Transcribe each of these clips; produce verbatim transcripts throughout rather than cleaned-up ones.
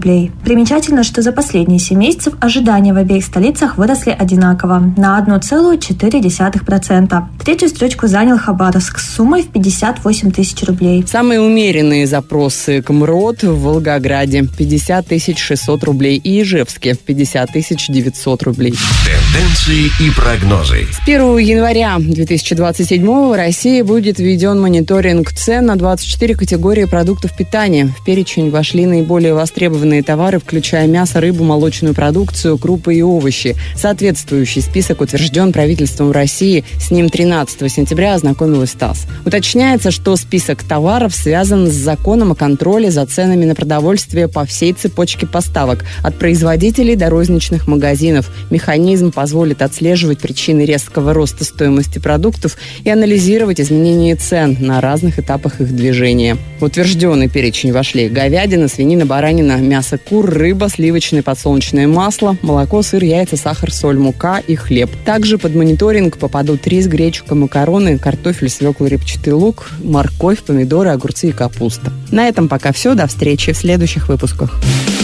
рублей. Примечательно, что за последние семь месяцев ожидания в обеих столицах выросли одинаково на одна целая четыре десятых процента. Третью строчку занял Хабаровск с суммой в пятьдесят восемь тысяч рублей. Самые умеренные запросы к МРОТ в Волгограде – пятьдесят тысяч шестьсот рублей и Ижевске – пятьдесят тысяч девятьсот рублей. Тенденции и прогнозы. С первого января две тысячи двадцать седьмого в России будет введен мониторинг цен на двадцать четыре категории продуктов питания. В перечень вошли наиболее востребованные товары, включая мясо, рыбу, молочную продукцию, крупы и овощи. Соответствующий список утвержден правительством России. С ним тринадцатого сентября ознакомилась ТАСС. Уточняется, что список товаров связан с законом о контроле за ценами на продовольствие по всей цепочке поставок, от производителей до розничных магазинов. Механизм позволит отслеживать причины резкого роста стоимости продуктов и анализировать изменения цен на разных этапах их движения. В утвержденный перечень вошли говядина, свинина, баранина, мясо кур, рыба, сливочное подсолнечное масло, молоко, сыр, яйца, сахар, соль, мука и хлеб. Также под мониторинг попадут рис, гречка, макароны, картофель, свекла, репчатый лук, морковь, помидоры, огурцы и капуста. На этом пока все. До встречи в следующих выпусках.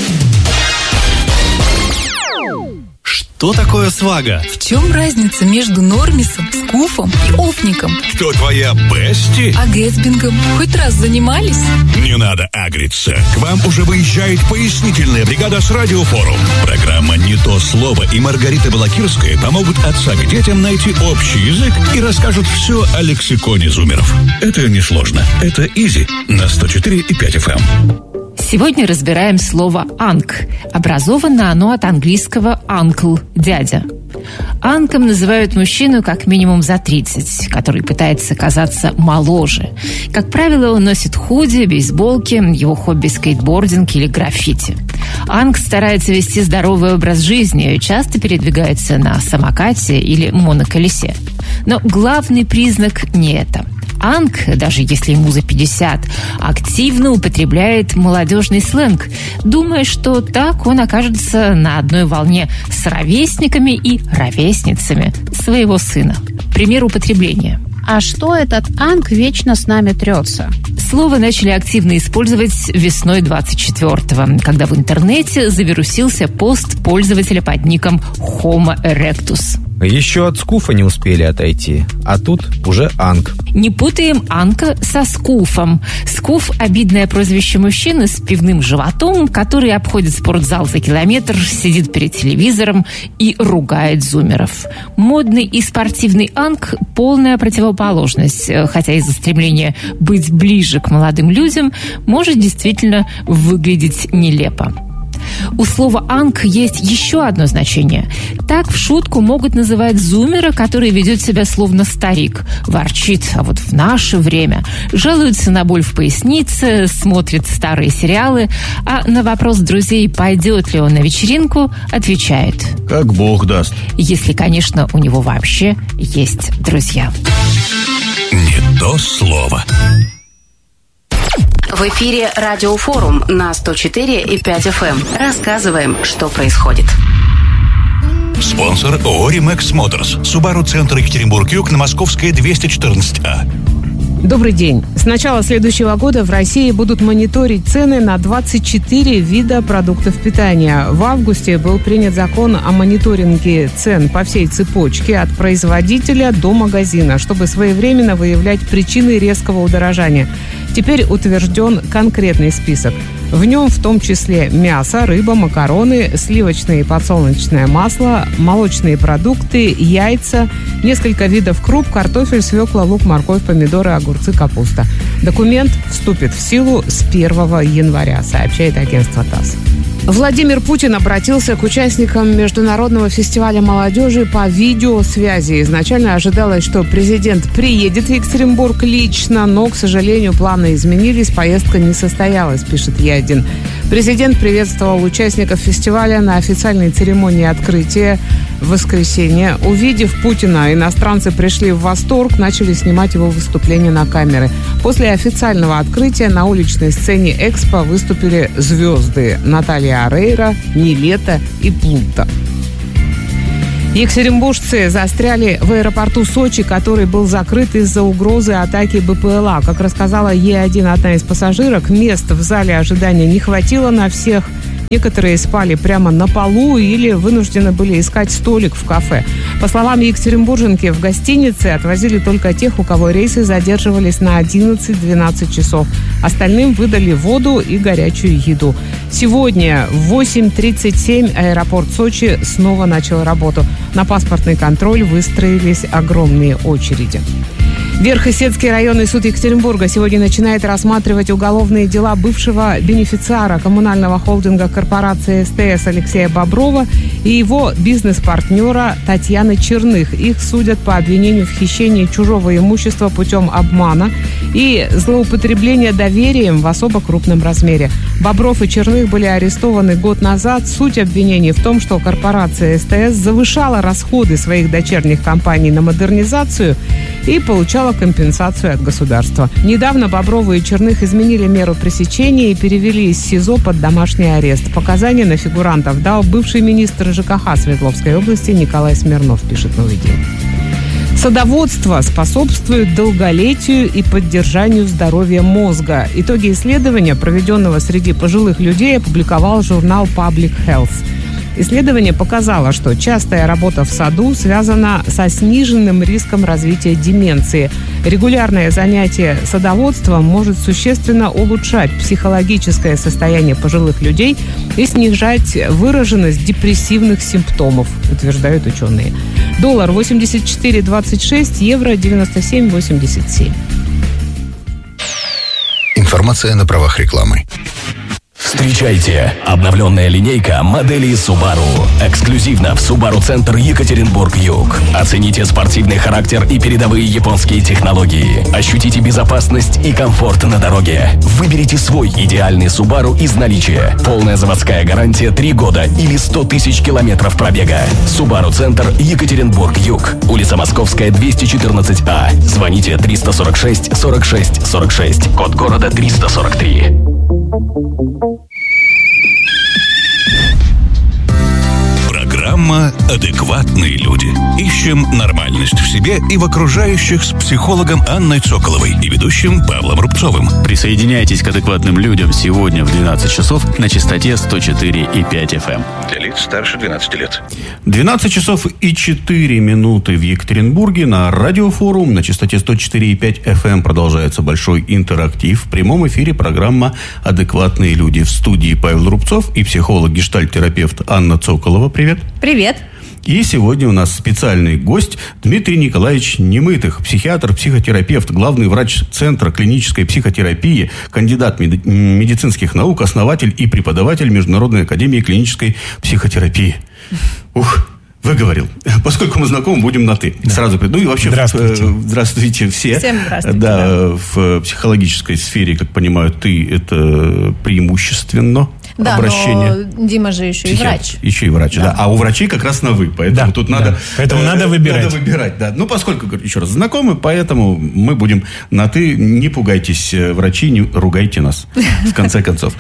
Что такое свага? В чем разница между нормисом, скуфом и офником? Кто твоя бести? А гэтсбингом хоть раз занимались? Не надо агриться. К вам уже выезжает пояснительная бригада с Радиофорум. Программа «Не то слово» и Маргарита Балакирская помогут отцам и детям найти общий язык и расскажут все о лексиконе зумеров. Это несложно. Это изи на сто четыре и пять эф эм. Сегодня разбираем слово «анк». Образовано оно от английского «uncle» – «дядя». Анком называют мужчину как минимум за тридцать, который пытается казаться моложе. Как правило, он носит худи, бейсболки, его хобби – скейтбординг или граффити. Анк старается вести здоровый образ жизни и часто передвигается на самокате или моноколесе. Но главный признак не это. Анк, даже если ему за пятьдесят, активно употребляет молодежный сленг, думая, что так он окажется на одной волне с ровесниками и ровесницами своего сына. Пример употребления. А что этот анк вечно с нами трется? Слово начали активно использовать весной двадцать четвёртого, когда в интернете завирусился пост пользователя под ником Homo erectus. Еще от скуфа не успели отойти, а тут уже анк. Не путаем анка со скуфом. Скуф – обидное прозвище мужчины с пивным животом, который обходит спортзал за километр, сидит перед телевизором и ругает зумеров. Модный и спортивный анк – полная противоположность, хотя из-за стремления быть ближе к молодым людям может действительно выглядеть нелепо. У слова «анк» есть еще одно значение. Так в шутку могут называть зумера, который ведет себя словно старик, ворчит, а вот в наше время жалуется на боль в пояснице, смотрит старые сериалы, а на вопрос друзей, пойдет ли он на вечеринку, отвечает: как Бог даст. Если, конечно, у него вообще есть друзья. Не то слово. В эфире Радиофорум на сто четыре и пять эф эм. Рассказываем, что происходит. Спонсор ООО «Римэкс Моторс». Subaru Центр Екатеринбург-Юг на Московская двести четырнадцать А. Добрый день. С начала следующего года в России будут мониторить цены на двадцать четыре вида продуктов питания. В августе был принят закон о мониторинге цен по всей цепочке от производителя до магазина, чтобы своевременно выявлять причины резкого удорожания. Теперь утвержден конкретный список. В нем в том числе мясо, рыба, макароны, сливочное и подсолнечное масло, молочные продукты, яйца, несколько видов круп, картофель, свекла, лук, морковь, помидоры, огурцы, капуста. Документ вступит в силу с первого января, сообщает агентство ТАСС. Владимир Путин обратился к участникам Международного фестиваля молодежи по видеосвязи. Изначально ожидалось, что президент приедет в Екатеринбург лично, но, к сожалению, планы изменились, поездка не состоялась, пишет Е1. Президент приветствовал участников фестиваля на официальной церемонии открытия в воскресенье. Увидев Путина, иностранцы пришли в восторг, начали снимать его выступление на камеры. После официального открытия на уличной сцене Экспо выступили звезды Наталья Орейро, Нилетто и Плута. Екатеринбуржцы застряли в аэропорту Сочи, который был закрыт из-за угрозы атаки БПЛА. Как рассказала Е один одна из пассажирок, мест в зале ожидания не хватило на всех. Некоторые спали прямо на полу или вынуждены были искать столик в кафе. По словам екатеринбурженки, в гостинице отвозили только тех, у кого рейсы задерживались на одиннадцать-двенадцать часов. Остальным выдали воду и горячую еду. Сегодня в восемь тридцать семь аэропорт Сочи снова начал работу. На паспортный контроль выстроились огромные очереди. Верхесецкий районный суд Екатеринбурга сегодня начинает рассматривать уголовные дела бывшего бенефициара коммунального холдинга корпорации СТС Алексея Боброва и его бизнес-партнера Татьяны Черных. Их судят по обвинению в хищении чужого имущества путем обмана и злоупотребления доверием в особо крупном размере. Бобров и Черных были арестованы год назад. Суть обвинений в том, что корпорация СТС завышала расходы своих дочерних компаний на модернизацию и получала компенсацию от государства. Недавно Бобровы и Черных изменили меру пресечения и перевели из СИЗО под домашний арест. Показания на фигурантов дал бывший министр ЖКХ Свердловской области Николай Смирнов, пишет «Новый день». Садоводство способствует долголетию и поддержанию здоровья мозга. Итоги исследования, проведенного среди пожилых людей, опубликовал журнал Public Health. Исследование показало, что частая работа в саду связана со сниженным риском развития деменции. Регулярное занятие садоводством может существенно улучшать психологическое состояние пожилых людей и снижать выраженность депрессивных симптомов, утверждают ученые. Доллар восемьдесят четыре двадцать шесть, евро девяносто семь восемьдесят семь. Информация на правах рекламы. Встречайте! Обновленная линейка моделей Subaru. Эксклюзивно в Subaru Центр Екатеринбург-Юг. Оцените спортивный характер и передовые японские технологии. Ощутите безопасность и комфорт на дороге. Выберите свой идеальный Subaru из наличия. Полная заводская гарантия три года или сто тысяч километров пробега. Subaru Центр Екатеринбург-Юг. Улица Московская, двести четырнадцать А. Звоните триста сорок шесть сорок шесть сорок шесть. Код города триста сорок три. Программа «Адекватные люди». Ищем нормальность в себе и в окружающих с психологом Анной Цоколовой и ведущим Павлом Рубцовым. Присоединяйтесь к «Адекватным людям» сегодня в двенадцать часов на частоте сто четыре и пять эф эм. Для лиц старше двенадцати лет. двенадцать часов и четыре минуты в Екатеринбурге. На радиофорум на частоте сто четыре и пять эф эм продолжается большой интерактив. В прямом эфире программа «Адекватные люди». В студии Павел Рубцов и психолог-гештальт-терапевт Анна Цоколова. Привет. Привет. И сегодня у нас специальный гость Дмитрий Николаевич Немытых, психиатр, психотерапевт, главный врач Центра клинической психотерапии, кандидат медицинских наук, основатель и преподаватель Международной академии клинической психотерапии. Ух, выговорил. Поскольку мы знакомы, будем на «ты». Да. Сразу приду. Ну и вообще, здравствуйте. В, здравствуйте все. Всем здравствуйте. Да, да, в психологической сфере, как понимаю, «ты» – это преимущественно. Да, обращение. Но Дима же еще Психиатр. и врач. Еще и врач, да. да. А у врачей как раз на «вы», поэтому да, тут да. надо... Поэтому э, надо выбирать. Надо выбирать, да. Ну, поскольку, еще раз, знакомы, поэтому мы будем на «ты». Не пугайтесь, врачи, не ругайте нас, в конце концов.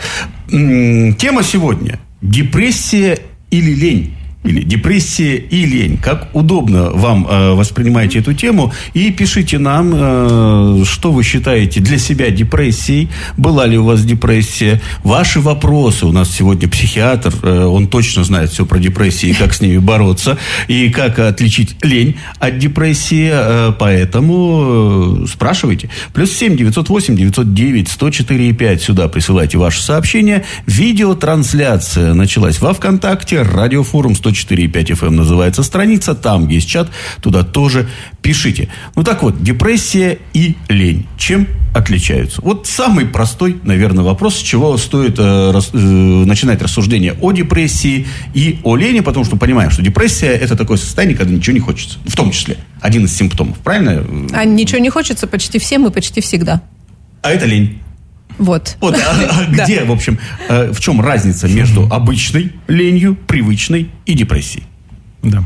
Тема сегодня – депрессия или лень. Или депрессия и лень. Как удобно вам э, воспринимаете эту тему. И пишите нам, э, что вы считаете для себя депрессией. Была ли у вас депрессия? Ваши вопросы. У нас сегодня психиатр. Э, он точно знает все про депрессии и как с ними бороться. И как отличить лень от депрессии. Э, поэтому э, спрашивайте. Плюс семь девятьсот восемь девятьсот девять сто четыре и пять. Сюда присылайте ваши сообщения. Видеотрансляция началась во ВКонтакте. Радиофорум сто четыре и пять эф эм называется страница. Там есть чат. Туда тоже пишите. Ну так вот, депрессия и лень. Чем отличаются? Вот самый простой, наверное, вопрос, с чего стоит э, рас, э, начинать рассуждение о депрессии и о лени, потому что понимаем, что депрессия – это такое состояние, когда ничего не хочется. В том числе один из симптомов. Правильно? А ничего не хочется почти всем и почти всегда. А это лень. Вот. вот а, а где, в общем, в чем разница между обычной ленью, привычной и депрессией? Да.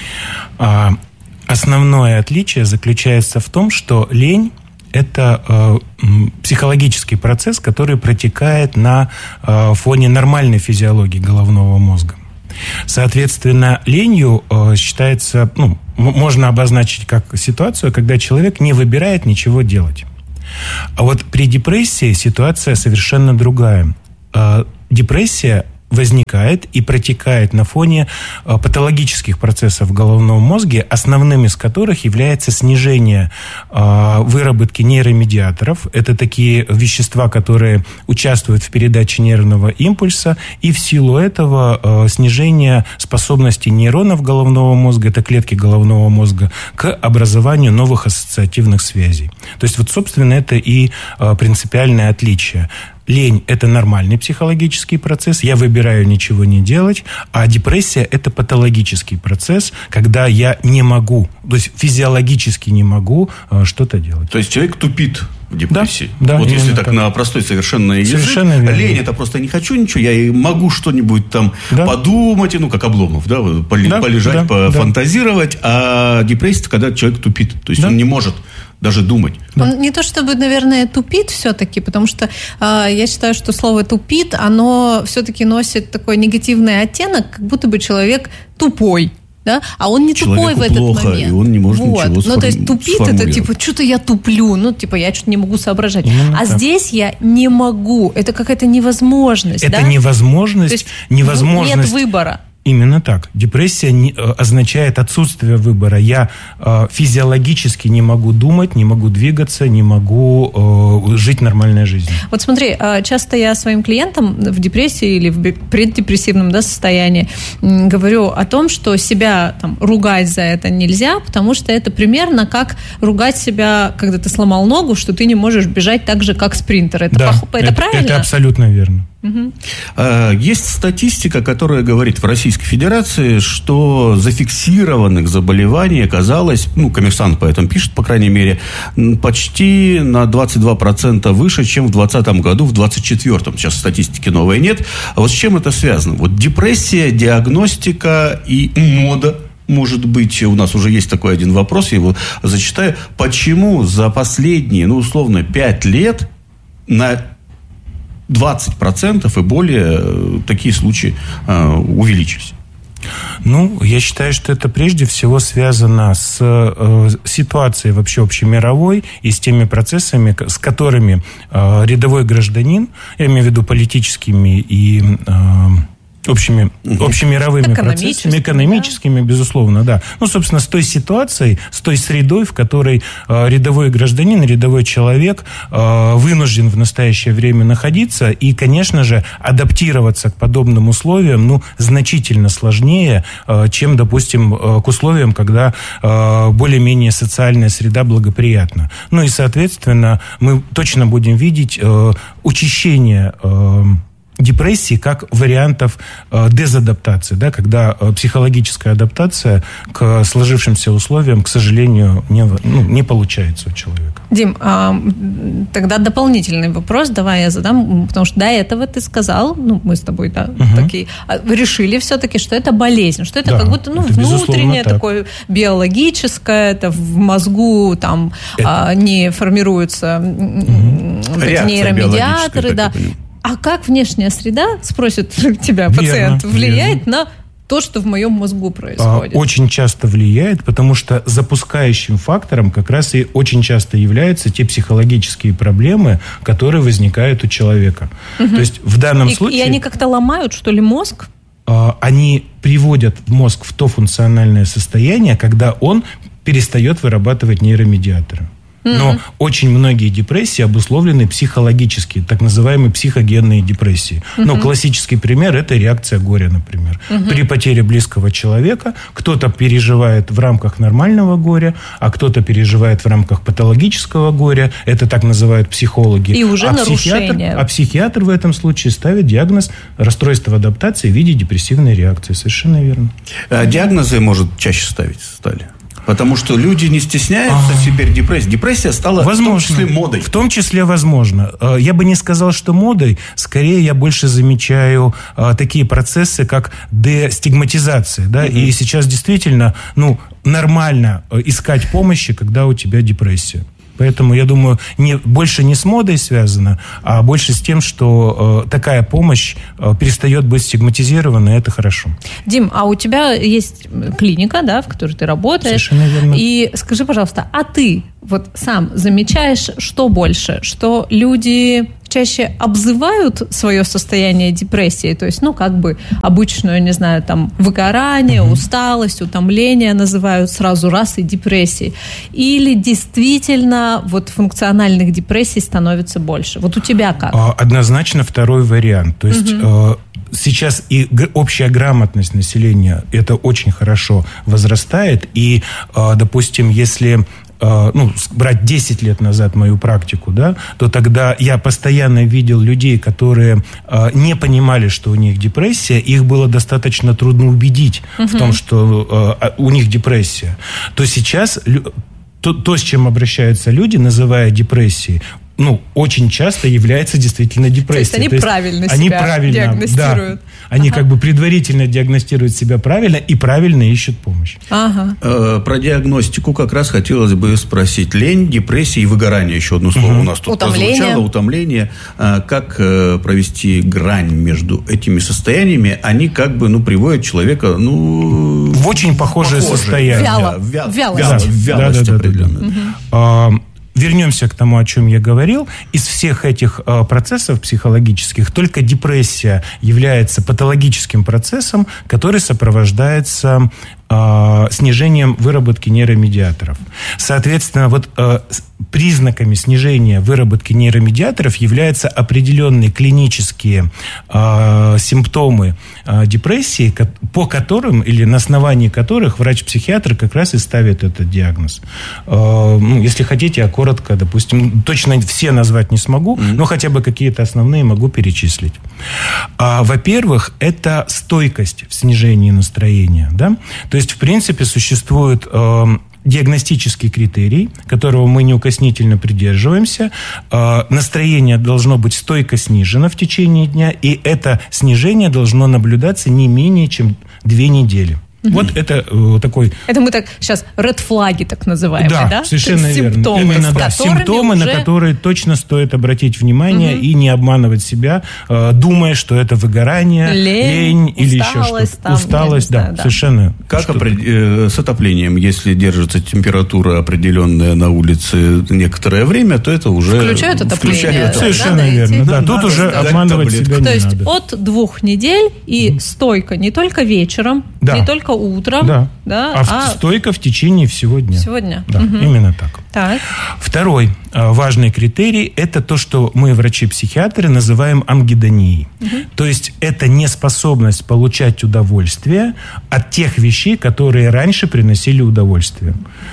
А, основное отличие заключается в том, что лень – это э, психологический процесс, который протекает на э, фоне нормальной физиологии головного мозга. Соответственно, ленью э, считается, ну, можно обозначить как ситуацию, когда человек не выбирает ничего делать. А вот при депрессии ситуация совершенно другая. Депрессия возникает и протекает на фоне патологических процессов в головном мозге, основным из которых является снижение выработки нейромедиаторов. Это такие вещества, которые участвуют в передаче нервного импульса, и в силу этого снижение способности нейронов головного мозга, это клетки головного мозга, к образованию новых ассоциативных связей. То есть, вот, собственно, это и принципиальное отличие. Лень – это нормальный психологический процесс, я выбираю ничего не делать, а депрессия – это патологический процесс, когда я не могу, то есть физиологически не могу что-то делать. То есть человек тупит в депрессии. Да, да, вот если так, так на простой совершенно язык. Совершенно верно. Лень – это просто не хочу ничего, я и могу что-нибудь там да. подумать, ну, как Обломов, да, да полежать, да, пофантазировать, да. А депрессия – это когда человек тупит, то есть да. он не может даже думать. Он да. не то чтобы, наверное, тупит все-таки, потому что э, я считаю, что слово «тупит», оно все-таки носит такой негативный оттенок, как будто бы человек тупой. Да? А он не Человеку тупой в этот плохо, момент. И он не может вот. ничего сформулировать. Ну, то есть тупит это типа, что-то я туплю, ну, типа, я что-то не могу соображать. Именно а так. здесь я не могу. Это какая-то невозможность. Это да? невозможность. То есть невозможность. Нет выбора. Именно так. Депрессия не, означает отсутствие выбора. Я э, физиологически не могу думать, не могу двигаться, не могу э, жить нормальной жизнью. Вот смотри, часто я своим клиентам в депрессии или в преддепрессивном да, состоянии говорю о том, что себя там, ругать за это нельзя, потому что это примерно как ругать себя, когда ты сломал ногу, что ты не можешь бежать так же, как спринтер. Это, да, пох... это, это правильно? Это абсолютно верно. Угу. Есть статистика, которая говорит в Российской Федерации, что зафиксированных заболеваний оказалось, ну, «Коммерсант» по этому пишет, по крайней мере, почти на двадцать два процента выше, чем в двадцатом году, в двадцать четвёртом. Сейчас статистики новой нет. А вот с чем это связано? Вот депрессия, диагностика и мода. Может быть, у нас уже есть такой один вопрос, я его зачитаю. Почему за последние, ну, условно, пять лет на двадцать процентов и более такие случаи э, увеличились? Ну, я считаю, что это прежде всего связано с э, ситуацией вообще общемировой и с теми процессами, с которыми э, рядовой гражданин, я имею в виду политическими и э, общими, общемировыми процессами, экономическими, да. безусловно, да. Ну, собственно, с той ситуацией, с той средой, в которой э, рядовой гражданин, рядовой человек э, вынужден в настоящее время находиться, и, конечно же, адаптироваться к подобным условиям, ну, значительно сложнее, э, чем, допустим, э, к условиям, когда э, более-менее социальная среда благоприятна. Ну, и, соответственно, мы точно будем видеть э, учащение э, депрессии как вариантов э, дезадаптации, да, когда э, психологическая адаптация к сложившимся условиям, к сожалению, не, ну, не получается у человека. Дим, а, тогда дополнительный вопрос давай я задам, потому что до этого ты сказал, ну, мы с тобой, да, угу. такие, решили все-таки, что это болезнь, что это да, как будто, ну, внутреннее так. такое биологическое, это в мозгу там а, не формируются угу. нейромедиаторы, да. А как внешняя среда, спросит тебя пациент, верно, влияет верно. на то, что в моем мозгу происходит? Очень часто влияет, потому что запускающим фактором как раз и очень часто являются те психологические проблемы, которые возникают у человека. Угу. То есть в данном и, случае... И они как-то ломают, что ли, мозг? Они приводят мозг в то функциональное состояние, когда он перестает вырабатывать нейромедиаторы. Но mm-hmm. очень многие депрессии обусловлены психологически, так называемые психогенные депрессии. Mm-hmm. Но классический пример – это реакция горя, например. Mm-hmm. При потере близкого человека кто-то переживает в рамках нормального горя, а кто-то переживает в рамках патологического горя. Это так называют психологи. И уже а нарушение. Психиатр, а психиатр в этом случае ставит диагноз расстройства адаптации в виде депрессивной реакции. Совершенно верно. А диагнозы, может, чаще ставить стали? Потому что люди не стесняются а... теперь депрессии. Депрессия стала возможно. в том числе модой. В том числе возможно. Я бы не сказал, что модой. Скорее, я больше замечаю а, такие процессы, как дестигматизация. Да? Угу. И сейчас действительно ну, нормально искать помощи, когда у тебя депрессия. Поэтому, я думаю, не, больше не с модой связано, а больше с тем, что э, такая помощь э, перестает быть стигматизирована, и это хорошо. Дим, а у тебя есть клиника, да, в которой ты работаешь. Совершенно верно. И скажи, пожалуйста, а ты вот сам замечаешь, что больше? Что люди чаще обзывают свое состояние депрессии, то есть, ну, как бы обычную, не знаю, там, выгорание, mm-hmm. усталость, утомление называют сразу раз и депрессией. Или действительно вот функциональных депрессий становится больше? Вот у тебя как? Однозначно второй вариант. То есть mm-hmm. сейчас и общая грамотность населения, это очень хорошо возрастает. И, допустим, если... ну, брать десять лет назад мою практику, да, то тогда я постоянно видел людей, которые э, не понимали, что у них депрессия, их было достаточно трудно убедить uh-huh. в том, что э, у них депрессия. То сейчас то, то, с чем обращаются люди, называя депрессией, ну, очень часто является действительно депрессией. То есть они то есть правильно они себя правильно, диагностируют. Да, они ага. как бы предварительно диагностируют себя правильно и правильно ищут помощь. Ага. Э, про диагностику как раз хотелось бы спросить. Лень, депрессия и выгорание. Еще одно слово угу. у нас тут утомление. прозвучало. Утомление. А как э, провести грань между этими состояниями? Они как бы, ну, приводят человека, ну... в очень похожее, похожее. состояние. Вяло. Вя- Вялость. Вялость да, да, определенная. Да, да, да. Вернемся к тому, о чем я говорил. Из всех этих э, процессов психологических только депрессия является патологическим процессом, который сопровождается э, снижением выработки нейромедиаторов. Соответственно, вот э, признаками снижения выработки нейромедиаторов являются определенные клинические э, симптомы э, депрессии, по которым или на основании которых врач-психиатр как раз и ставит этот диагноз. Э, ну, если хотите, я коротко, допустим, точно все назвать не смогу, mm-hmm. но хотя бы какие-то основные могу перечислить. А, во-первых, это стойкость в снижении настроения. Да? То есть, в принципе, существует... Э, диагностический критерий, которого мы неукоснительно придерживаемся. Настроение должно быть стойко снижено в течение дня, и это снижение должно наблюдаться не менее чем две недели. Mm-hmm. Вот это э, такой... Это мы так сейчас red-флаги так называемые, да? Да, совершенно симптомы, верно. Именно, да, симптомы, уже... на которые точно стоит обратить внимание mm-hmm. и не обманывать себя, э, думая, что это выгорание, лень, лень или еще что-то. Там, усталость, да, знаю, да, совершенно. Как опред... э, с отоплением, если держится температура определенная на улице некоторое время, то это уже... Включают отопление. Включают. Совершенно да, верно. Да, да, тут надо уже сдать обманывать таблетку. себя не То есть надо. от двух недель и mm-hmm. стойко не только вечером, да. не только утром, да. Да, а, а стойко в течение всего дня. Всего дня. Да, угу. именно так. Так. Второй э, важный критерий – это то, что мы, врачи-психиатры, называем ангидонией. Угу. То есть это неспособность получать удовольствие от тех вещей, которые раньше приносили удовольствие.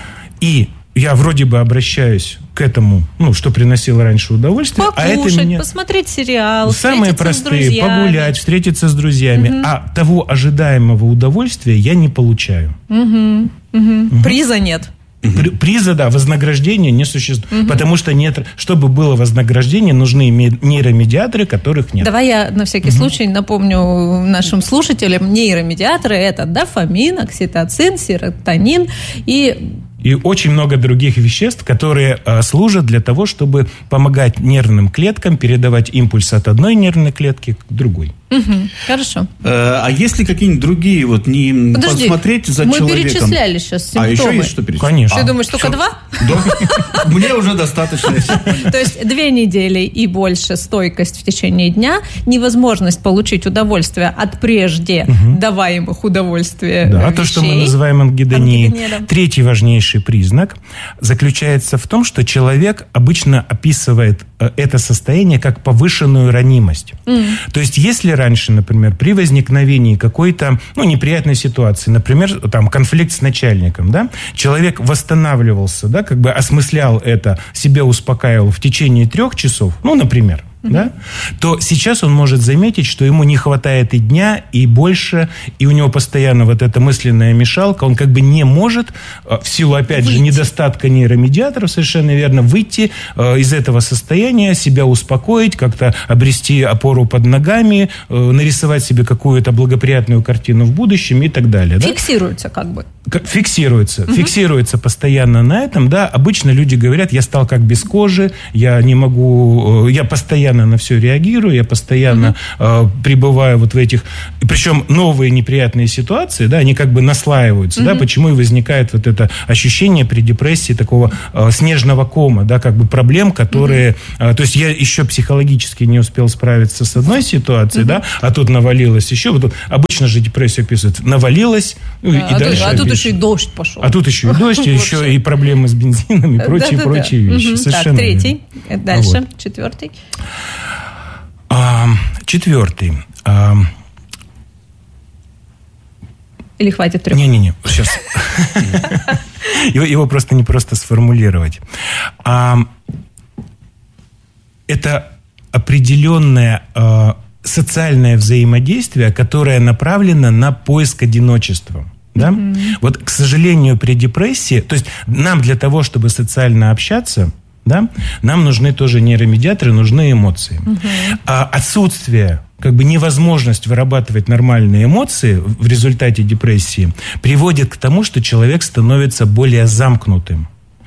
И я вроде бы обращаюсь к этому, ну, что приносило раньше удовольствие. Покушать, а это меня... посмотреть сериал, самые простые, погулять, встретиться с друзьями. Угу. А того ожидаемого удовольствия я не получаю. Угу. Угу. Угу. Приза нет. Приза, да, вознаграждения не существует. Угу. Потому что нет, чтобы было вознаграждение, нужны нейромедиаторы, которых нет. Давай я на всякий угу. случай напомню нашим слушателям. Нейромедиаторы – это дофамин, окситоцин, серотонин и... И очень много других веществ, которые э, служат для того, чтобы помогать нервным клеткам передавать импульс от одной нервной клетки к другой. Угу, хорошо. А есть ли какие-нибудь другие, вот, не Подожди, посмотреть за мы человеком? Мы перечисляли сейчас симптомы. А еще есть что перечислять? Конечно. Ты думаешь, только два? Да. Мне уже достаточно. То есть две недели и больше стойкость в течение дня, невозможность получить удовольствие от прежде даваемых удовольствия Да, то, что мы называем ангидонией. Третий важнейший признак заключается в том, что человек обычно описывает это состояние как повышенную ранимость. Mm. То есть, если раньше, например, при возникновении какой-то, ну, неприятной ситуации, например, там, конфликт с начальником, да, человек восстанавливался, да, как бы осмыслял это, себя успокаивал в течение трех часов, ну, например, Mm-hmm. да, то сейчас он может заметить, что ему не хватает и дня, и больше, и у него постоянно вот эта мысленная мешалка, он как бы не может, в силу, опять выйти. же, недостатка нейромедиаторов, совершенно верно, выйти э, из этого состояния, себя успокоить, как-то обрести опору под ногами, э, нарисовать себе какую-то благоприятную картину в будущем и так далее. Фиксируется да? как бы. Фиксируется. Угу. Фиксируется постоянно на этом, да. Обычно люди говорят, я стал как без кожи, я не могу, я постоянно постоянно на все реагирую, я постоянно uh-huh. э, пребываю вот в этих... Причем новые неприятные ситуации, да, они как бы наслаиваются, uh-huh. да, почему и возникает вот это ощущение при депрессии такого э, снежного кома, да, как бы проблем, которые... Uh-huh. Э, то есть я еще психологически не успел справиться с одной ситуацией, uh-huh. да, а тут навалилось еще. Вот, обычно же депрессию описывают. Навалилось, ну, а, и а дальше... Тут, а тут еще и дождь пошел. А тут еще и дождь, и еще и проблемы с бензином, и прочие, да, да, прочие да. вещи. Угу. Совершенно так, третий. верно. Дальше. Вот. Четвертый. А, четвертый. А... Или хватит трех? Не-не-не, сейчас. Его просто не просто сформулировать. Это определенное социальное взаимодействие, которое направлено на поиск одиночества. Да? Mm-hmm. Вот, к сожалению, при депрессии, то есть нам для того, чтобы социально общаться, да, нам нужны тоже нейромедиаторы, нужны эмоции. Mm-hmm. А отсутствие, как бы невозможность вырабатывать нормальные эмоции в результате депрессии приводит к тому, что человек становится более замкнутым.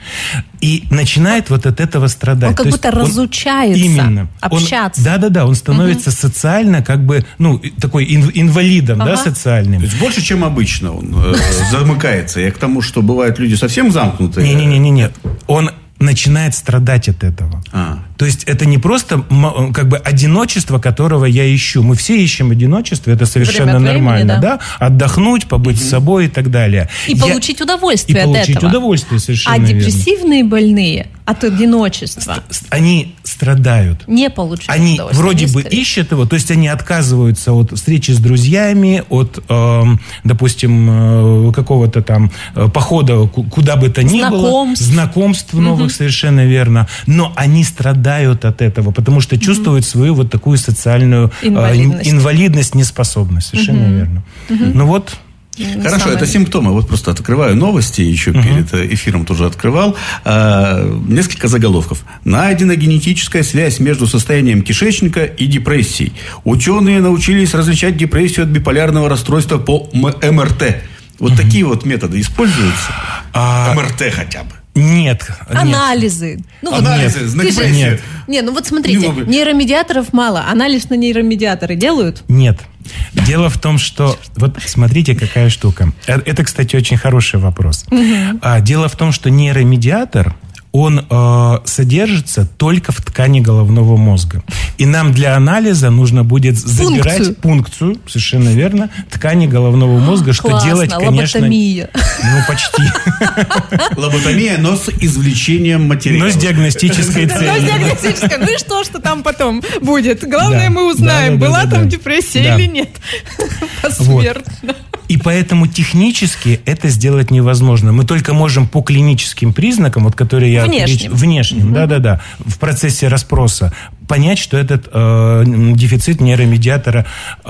И начинает вот от этого страдать. Он как То будто есть разучается он, именно, общаться. Да-да-да, он становится угу. социально как бы, ну, такой инвалидом, ага. да, социальным. То есть больше, чем обычно он э, замыкается. Я к тому, что бывают люди совсем замкнутые. Не-не-не, он начинает страдать от этого. А. То есть это не просто как бы одиночество, которого я ищу. Мы все ищем одиночество, это совершенно времени, нормально, да? да? Отдохнуть, побыть угу. с собой и так далее. И я... получить удовольствие и от получить этого. удовольствие, совершенно А верно. депрессивные больные от одиночества. Они страдают. Не получают Они удовольствие. вроде бы ищут его, то есть они отказываются от встречи с друзьями, от, э, допустим, э, какого-то там э, похода куда бы то ни было. Знакомств новых, угу. совершенно верно. Но они страдают от этого, потому что чувствуют угу. свою вот такую социальную инвалидность, э, инвалидность неспособность. Совершенно угу. верно. Угу. Ну вот... Хорошо, самое... это симптомы. Вот просто открываю новости, еще uh-huh. перед эфиром тоже открывал. А, несколько заголовков. Найдена генетическая связь между состоянием кишечника и депрессией. Ученые научились различать депрессию от биполярного расстройства по эм эр тэ. Вот uh-huh. такие вот методы используются? А... эм эр тэ хотя бы. Нет. Анализы. Ну, Анализы, вот, знак же... нет. Не, ну вот смотрите, ну, нейромедиаторов мало. Анализ на нейромедиаторы делают? Нет. Дело в том, что... Вот смотрите, какая штука. Это, кстати, очень хороший вопрос. Угу. Дело в том, что нейромедиатор... он э, содержится только в ткани головного мозга. И нам для анализа нужно будет забирать пункцию, пункцию совершенно верно, ткани головного мозга, что классно, делать, конечно... лоботомия. Ну, почти. Лоботомия, но с извлечением материала. Но с диагностической целью. Но с диагностической. Ну и что, что там потом будет? Главное, мы узнаем, была там депрессия или нет. Посмертно. И поэтому технически это сделать невозможно. Мы только можем по клиническим признакам, вот которые я... Внешним. Внешним, да-да-да. В процессе расспроса понять, что этот э, дефицит нейромедиатора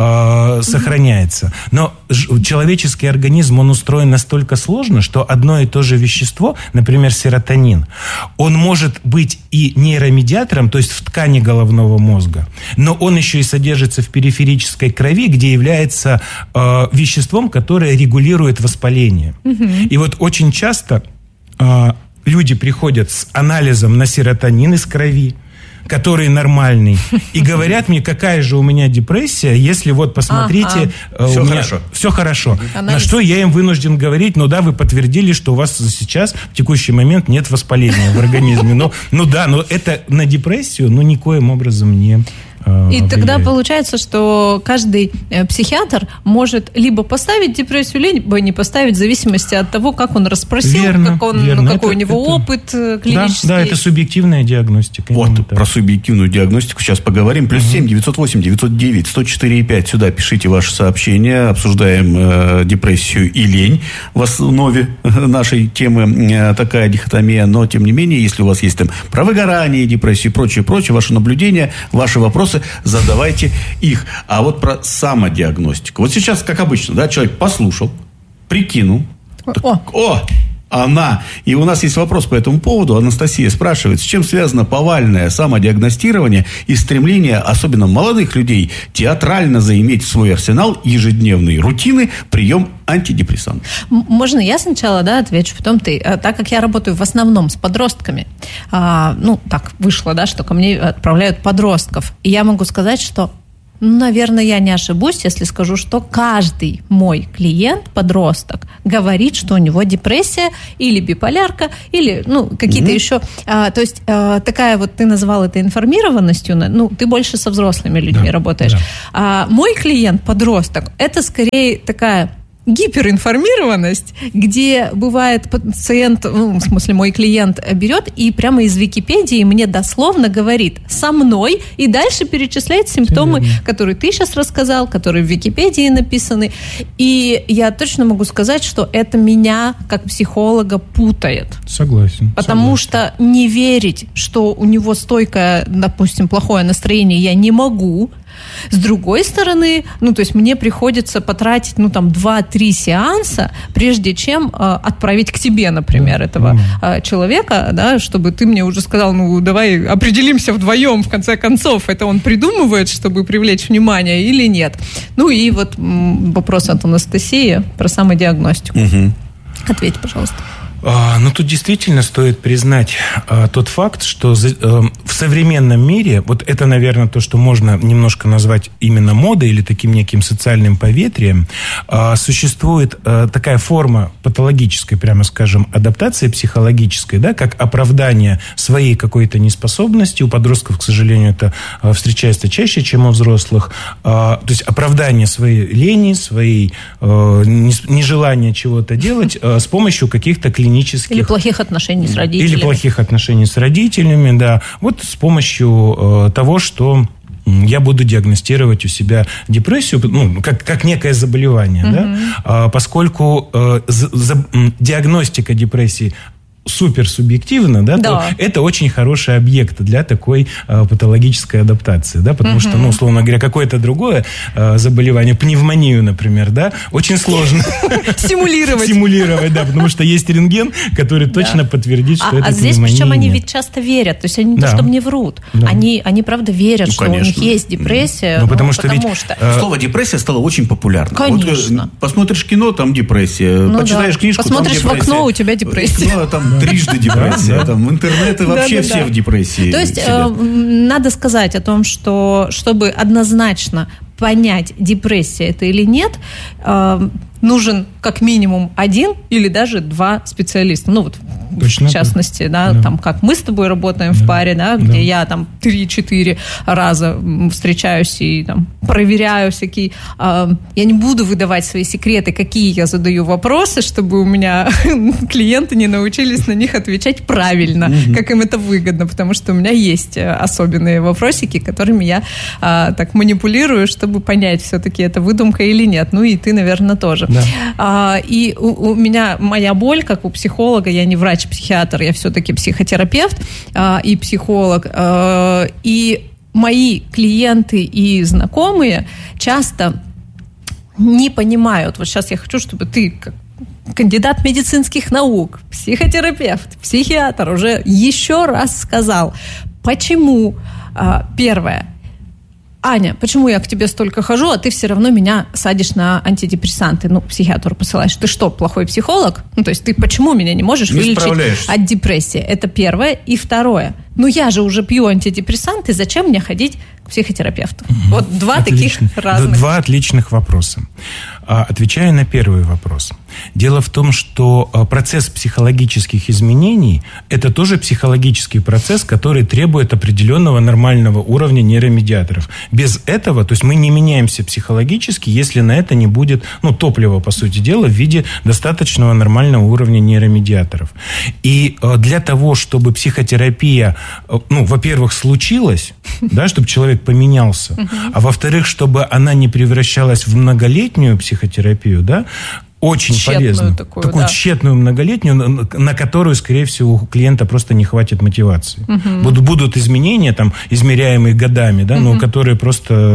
э, сохраняется. Но ж, человеческий организм, он устроен настолько сложно, что одно и то же вещество, например, серотонин, он может быть и нейромедиатором, то есть в ткани головного мозга, но он еще и содержится в периферической крови, где является э, веществом, которое регулирует воспаление. Угу. И вот очень часто э, люди приходят с анализом на серотонин из крови, который нормальный, и говорят мне, какая же у меня депрессия, если вот посмотрите, ага. все, у меня хорошо. все хорошо. Анализ. На что я им вынужден говорить, ну да, вы подтвердили, что у вас сейчас в текущий момент нет воспаления в организме. Ну, ну да, но это на депрессию, ну никоим образом не... И тогда получается, что каждый психиатр может либо поставить депрессию, либо не поставить, в зависимости от того, как он расспросил, верно, как он, верно. какой это, у него это... опыт клинический. Да, да, это субъективная диагностика. Вот, про субъективную диагностику сейчас поговорим. Плюс семь девятьсот восемь девятьсот девять сто четыре и пять. Сюда пишите ваши сообщения. Обсуждаем э, депрессию и лень. В основе нашей темы э, такая дихотомия. Но, тем не менее, если у вас есть там про выгорание, депрессию и прочее, прочее, ваши наблюдения, ваши вопросы, задавайте их. А вот про самодиагностику. Вот сейчас, как обычно, да, человек послушал, прикинул. О, так, о Она. И у нас есть вопрос по этому поводу. Анастасия спрашивает, с чем связано повальное самодиагностирование и стремление, особенно молодых людей, театрально заиметь в свой арсенал ежедневные рутины, прием антидепрессантов? Можно я сначала, да, отвечу, потом ты. Так как я работаю в основном с подростками, а, ну, так вышло, да, что ко мне отправляют подростков, и я могу сказать, что Ну, наверное, я не ошибусь, если скажу, что каждый мой клиент, подросток, говорит, что у него депрессия или биполярка, или ну, какие-то mm-hmm. еще... А, то есть а, такая вот, ты назвал это информированностью, ну, ты больше со взрослыми людьми да, работаешь. Да. А мой клиент, подросток, это скорее такая... гиперинформированность, где бывает пациент, ну, в смысле мой клиент берет и прямо из Википедии мне дословно говорит «со мной» и дальше перечисляет симптомы, mm-hmm. которые ты сейчас рассказал, которые в Википедии написаны. И я точно могу сказать, что это меня как психолога путает. Согласен. Потому согласен. что не верить, что у него стойкое, допустим, плохое настроение, я не могу. С другой стороны, ну, то есть мне приходится потратить, ну, там, два-три сеанса, прежде чем э, отправить к тебе, например, этого э, человека, да, чтобы ты мне уже сказал, ну, давай определимся вдвоем, в конце концов, это он придумывает, чтобы привлечь внимание или нет. Ну, и вот м, вопрос от Анастасии про самодиагностику. Угу. Ответь, пожалуйста. Ну, тут действительно стоит признать а, тот факт, что за, а, в современном мире, вот это, наверное, то, что можно немножко назвать именно модой или таким неким социальным поветрием, а, существует а, такая форма патологической, прямо скажем, адаптации психологической, да, как оправдание своей какой-то неспособности. У подростков, к сожалению, это а, встречается чаще, чем у взрослых. А, то есть оправдание своей лени, своей а, нежелания чего-то делать а, с помощью каких-то клинических Или плохих отношений с родителями. Или плохих отношений с родителями, да. Вот с помощью э, того, что я буду диагностировать у себя депрессию, ну, как, как некое заболевание, mm-hmm. да, а, поскольку э, за, за, диагностика депрессии супер субъективно, да, да. то это очень хороший объект для такой э, патологической адаптации, да, потому uh-huh. что, ну, условно говоря, какое-то другое э, заболевание, пневмонию, например, да, очень сложно симулировать. Симулировать, да, потому что есть рентген, который точно подтвердит, что это пневмония. А здесь, причем, они ведь часто верят, то есть они не то, чтобы не врут, они, они правда верят, что у них есть депрессия. Ну, потому что ведь... Слово депрессия стало очень популярным. Конечно. Посмотришь кино, там депрессия, почитаешь книжку, там депрессия. Посмотришь в окно, у тебя депрессия. Там трижды депрессия. Там интернет и вообще все в депрессии. То есть надо сказать о том, что чтобы однозначно понять, депрессия это или нет, нужен как минимум один или даже два специалиста. Ну, вот Точно в частности, да, да, там, как мы с тобой работаем да. в паре, да, где да. я там три-четыре раза встречаюсь и там проверяю всякие... Э, я не буду выдавать свои секреты, какие я задаю вопросы, чтобы у меня клиенты не научились на них отвечать правильно, mm-hmm. как им это выгодно, потому что у меня есть особенные вопросики, которыми я э, так манипулирую, чтобы понять, все-таки это выдумка или нет. Ну, и ты, наверное, тоже. Да. А, и у, у меня моя боль, как у психолога, я не врач-психиатр, я все-таки психотерапевт а, и психолог. А, и мои клиенты и знакомые часто не понимают. Вот сейчас я хочу, чтобы ты, как кандидат медицинских наук, психотерапевт, психиатр, уже еще раз сказал, почему, а, первое, Аня, почему я к тебе столько хожу, а ты все равно меня садишь на антидепрессанты? Ну, психиатру посылаешь. Ты что, плохой психолог? Ну, то есть ты почему меня не можешь не вылечить от депрессии? Это первое. И второе. Ну, я же уже пью антидепрессанты, зачем мне ходить к психотерапевту? Угу. Вот два Отлично. таких разных. Два отличных вопроса. Отвечаю на первый вопрос. Дело в том, что процесс психологических изменений – это тоже психологический процесс, который требует определенного нормального уровня нейромедиаторов. Без этого, то есть мы не меняемся психологически, если на это не будет, ну, топлива, по сути дела, в виде достаточного нормального уровня нейромедиаторов. И для того, чтобы психотерапия, ну, во-первых, случилась, да, чтобы человек поменялся, uh-huh. а во-вторых, чтобы она не превращалась в многолетнюю психотерапию, да, очень тщетную полезно. Такую, такую да. тщетную многолетнюю, на которую, скорее всего, у клиента просто не хватит мотивации. Угу. Будут, будут изменения, там, измеряемые годами, да, угу. но которые просто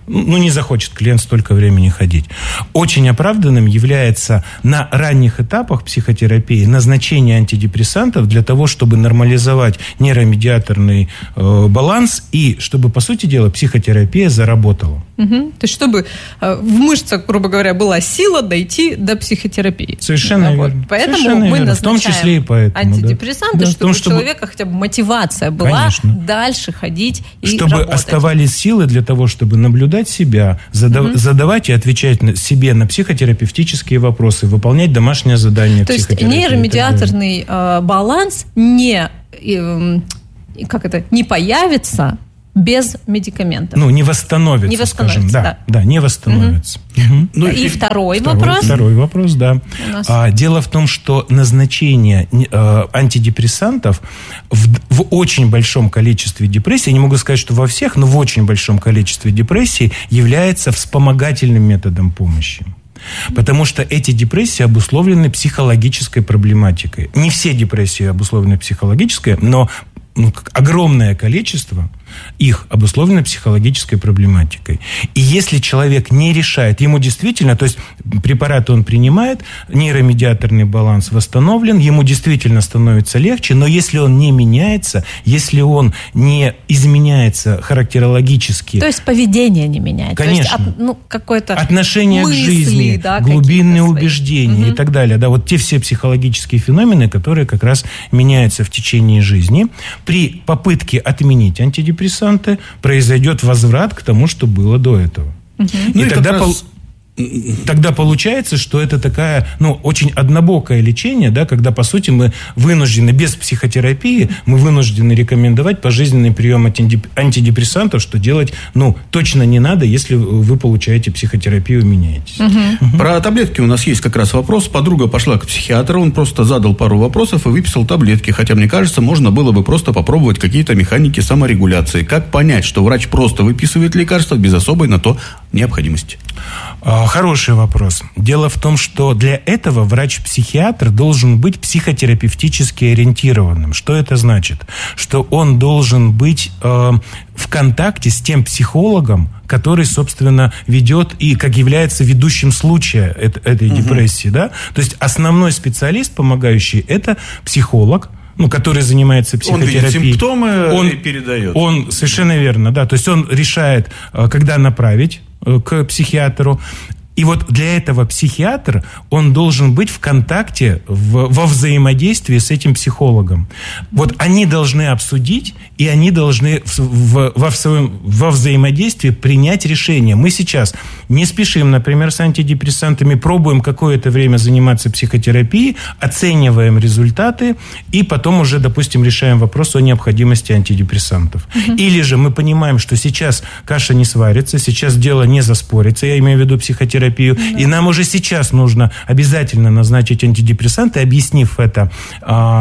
ну, не захочет клиент столько времени ходить. Очень оправданным является на ранних этапах психотерапии назначение антидепрессантов для того, чтобы нормализовать нейромедиаторный э, баланс и чтобы, по сути дела, психотерапия заработала. Угу. То есть, чтобы э, в мышцах, грубо говоря, была сила дойти до психотерапии. Совершенно вот. верно. Поэтому Совершенно мы верно. назначаем в том числе и поэтому, антидепрессанты, да. чтобы том, у чтобы... человека хотя бы мотивация была Конечно. дальше ходить и чтобы работать. оставались силы для того, чтобы наблюдать себя, задав... угу. задавать и отвечать на... себе на психотерапевтические вопросы, выполнять домашнее задание. То есть нейромедиаторный э, баланс не, э, как это, не появится без медикаментов. Ну, не восстановится, не восстановится, скажем. Да, да. да, не восстановится. Угу. Угу. Ну, и, и второй, второй вопрос. Второй вопрос, да. А, дело в том, что назначение э, антидепрессантов в, в очень большом количестве депрессий, я не могу сказать, что во всех, но в очень большом количестве депрессий является вспомогательным методом помощи. Потому что эти депрессии обусловлены психологической проблематикой. Не все депрессии обусловлены психологической, но ну, огромное количество их обусловлено психологической проблематикой. И если человек не решает, ему действительно, то есть препараты он принимает, нейромедиаторный баланс восстановлен, ему действительно становится легче, но если он не меняется, если он не изменяется характерологически... То есть поведение не меняется. Конечно. То есть, от, ну, какое-то отношение мысли, к жизни, да, глубинные убеждения угу. и так далее. Да, вот те все психологические феномены, которые как раз меняются в течение жизни. При попытке отменить антидепрессанты произойдет возврат к тому, что было до этого. Угу. И, и тогда, раз... пол... тогда получается, что это такая, ну, очень однобокое лечение, да, когда, по сути, мы вынуждены, без психотерапии, мы вынуждены рекомендовать пожизненный прием антидепрессантов, что делать, ну, точно не надо, если вы получаете психотерапию и меняетесь. Угу. Угу. Про таблетки у нас есть как раз вопрос. Подруга пошла к психиатру, он просто задал пару вопросов и выписал таблетки. Хотя, мне кажется, можно было бы просто попробовать какие-то механики саморегуляции. Как понять, что врач просто выписывает лекарства без особой на то необходимости? Хороший вопрос. Дело в том, что для этого врач-психиатр должен быть психотерапевтически ориентированным. Что это значит? Что он должен быть э, в контакте с тем психологом, который, собственно, ведет и как является ведущим случая этой угу. депрессии. Да? То есть основной специалист, помогающий, это психолог, ну, который занимается психотерапией. Он видит симптомы он, и передает. Он, совершенно верно, да. То есть он решает, когда направить к психиатру. И вот для этого психиатр, он должен быть в контакте, в, во взаимодействии с этим психологом. Вот они должны обсудить, и они должны в, в, во, в своем, во взаимодействии принять решение. Мы сейчас не спешим, например, с антидепрессантами, пробуем какое-то время заниматься психотерапией, оцениваем результаты, и потом уже, допустим, решаем вопрос о необходимости антидепрессантов. Угу. Или же мы понимаем, что сейчас каша не сварится, сейчас дело не заспорится, я имею в виду психотерапию, да. И нам уже сейчас нужно обязательно назначить антидепрессанты, объяснив это а,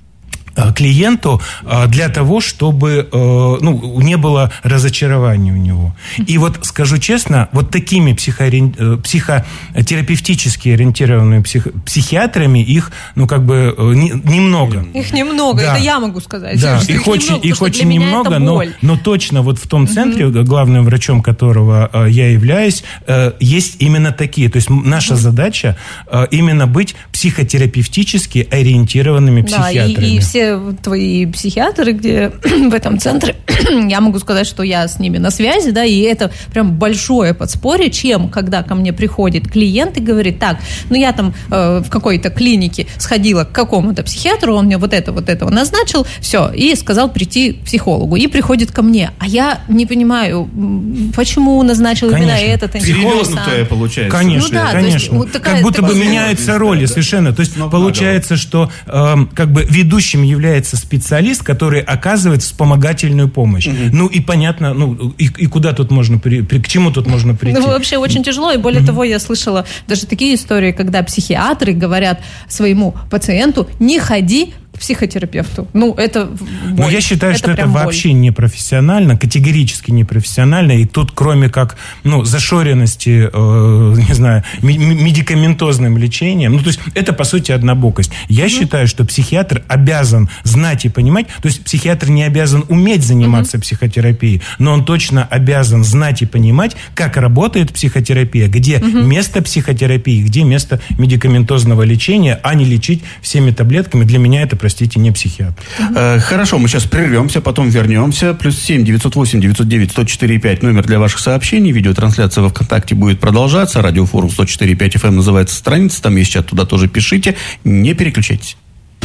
клиенту для того, чтобы ну, не было разочарования у него. И вот скажу честно, вот такими психоориен... психотерапевтически ориентированными псих... психиатрами их, ну, как бы, не... немного. Их немного, да. это я могу сказать. Да, их, их очень, немного, их очень немного, но, но точно вот в том центре, угу. главным врачом которого я являюсь, есть именно такие. То есть наша угу. задача именно быть психотерапевтически ориентированными психиатрами. Да, и, и все твои психиатры, где в этом центре, я могу сказать, что я с ними на связи, да, и это прям большое подспорье, чем когда ко мне приходит клиент и говорит, так, ну я там э, в какой-то клинике сходила к какому-то психиатру, он мне вот это, вот этого назначил, все, и сказал прийти к психологу, и приходит ко мне, а я не понимаю, почему назначил конечно. Именно этот перевернутое получается. Конечно, ну, да, конечно. Есть, вот такая, как будто бы меняются роли, да, совершенно, то есть получается, что э, как бы ведущим является специалист, который оказывает вспомогательную помощь. Угу. Ну и понятно, ну и, и куда тут можно, при, при, к чему тут можно прийти? Ну вообще очень тяжело, и более угу. того, я слышала даже такие истории, когда психиатры говорят своему пациенту, не ходи к психотерапевту. Ну, это боль. Но я считаю, это что это боль. вообще непрофессионально, категорически непрофессионально. И тут, кроме как, ну, зашоренности, э, не знаю, медикаментозным лечением, ну, то есть это, по сути, однобокость. Я mm-hmm. считаю, что психиатр обязан знать и понимать, то есть психиатр не обязан уметь заниматься mm-hmm. психотерапией, но он точно обязан знать и понимать, как работает психотерапия, где mm-hmm. место психотерапии, где место медикаментозного лечения, а не лечить всеми таблетками. Для меня это, простите, не психиатр. Mm-hmm. Хорошо, мы сейчас прервемся, потом вернемся. Плюс семь девятьсот восемь девятьсот девять сто четыре пять номер для ваших сообщений. Видеотрансляция во ВКонтакте будет продолжаться. Радиофорум сто четыре пять эф эм называется страница. Там есть чат, туда тоже пишите. Не переключайтесь.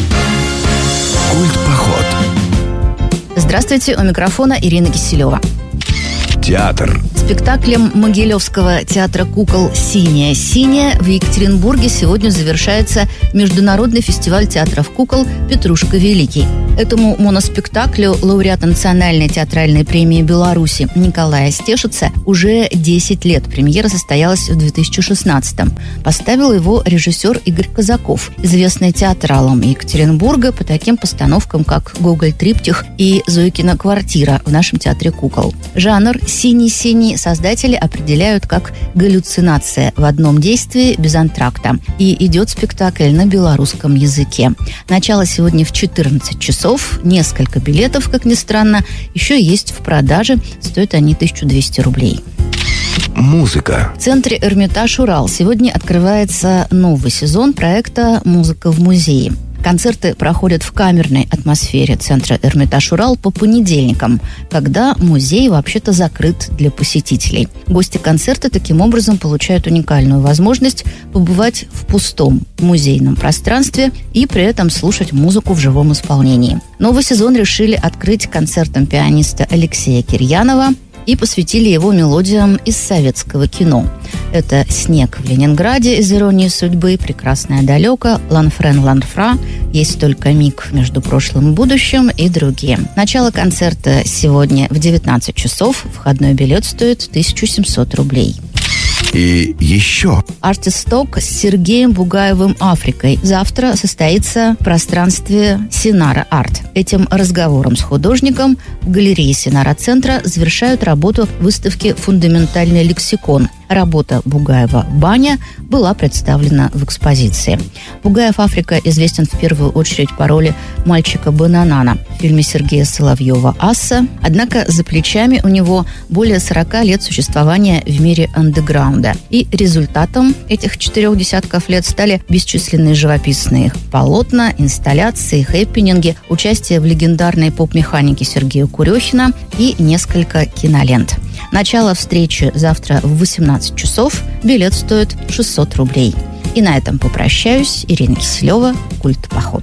Культ-поход. Здравствуйте, у микрофона Ирина Киселева. Театр. Спектаклем Могилевского театра кукол «Синяя-синяя» в Екатеринбурге сегодня завершается Международный фестиваль театров кукол «Петрушка Великий». Этому моноспектаклю лауреат Национальной театральной премии Беларуси Николая Стешица уже десять лет. Премьера состоялась в две тысячи шестнадцатом. Поставил его режиссер Игорь Казаков, известный театралом Екатеринбурга по таким постановкам, как «Гоголь-триптих» и «Зойкина квартира» в нашем театре кукол. Жанр «Синий-синий» создатели определяют как галлюцинация в одном действии без антракта. И идет спектакль на белорусском языке. Начало сегодня в четырнадцать часов. Несколько билетов, как ни странно, еще есть в продаже. Стоят они тысячу двести рублей. Музыка. В центре «Эрмитаж Урал» сегодня открывается новый сезон проекта «Музыка в музее». Концерты проходят в камерной атмосфере центра «Эрмитаж Урал» по понедельникам, когда музей вообще-то закрыт для посетителей. Гости концерта таким образом получают уникальную возможность побывать в пустом музейном пространстве и при этом слушать музыку в живом исполнении. Новый сезон решили открыть концертом пианиста Алексея Кирьянова и посвятили его мелодиям из советского кино. Это «Снег в Ленинграде» из «Иронии судьбы», «Прекрасное далеко», «Ланфрен Ланфра», «Есть только миг между прошлым и будущим» и другие. Начало концерта сегодня в девятнадцать часов. Входной билет стоит тысяча семьсот рублей. И еще. Артисток с Сергеем Бугаевым «Африкой» завтра состоится в пространстве Синара Арт. Этим разговором с художником в галерее Синара-центра завершают работу выставки «Фундаментальный лексикон». Работа Бугаева «Баня» была представлена в экспозиции. Бугаев «Африка» известен в первую очередь по роли мальчика Бананана в фильме Сергея Соловьева «Асса». Однако за плечами у него более сорока лет существования в мире андеграунда. И результатом этих четырех десятков лет стали бесчисленные живописные полотна, инсталляции, хэппининги, участие в легендарной поп-механике Сергея Курехина и несколько кинолент. Начало встречи завтра в восемнадцать часов. Билет стоит шестьсот рублей. И на этом попрощаюсь. Ирина Киселева, Культ-поход.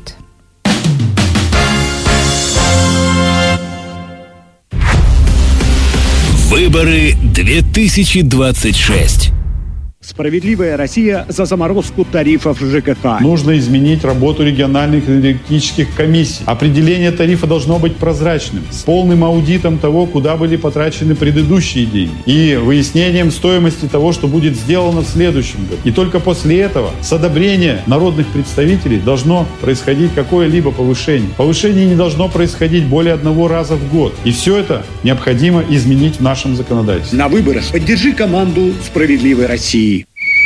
Выборы две тысячи двадцать шесть. Справедливая Россия за заморозку тарифов ЖКХ. Нужно изменить работу региональных энергетических комиссий. Определение тарифа должно быть прозрачным, с полным аудитом того, куда были потрачены предыдущие деньги, и выяснением стоимости того, что будет сделано в следующем году. И только после этого с одобрения народных представителей должно происходить какое-либо повышение. Повышение не должно происходить более одного раза в год. И все это необходимо изменить в нашем законодательстве. На выборах поддержи команду «Справедливой России».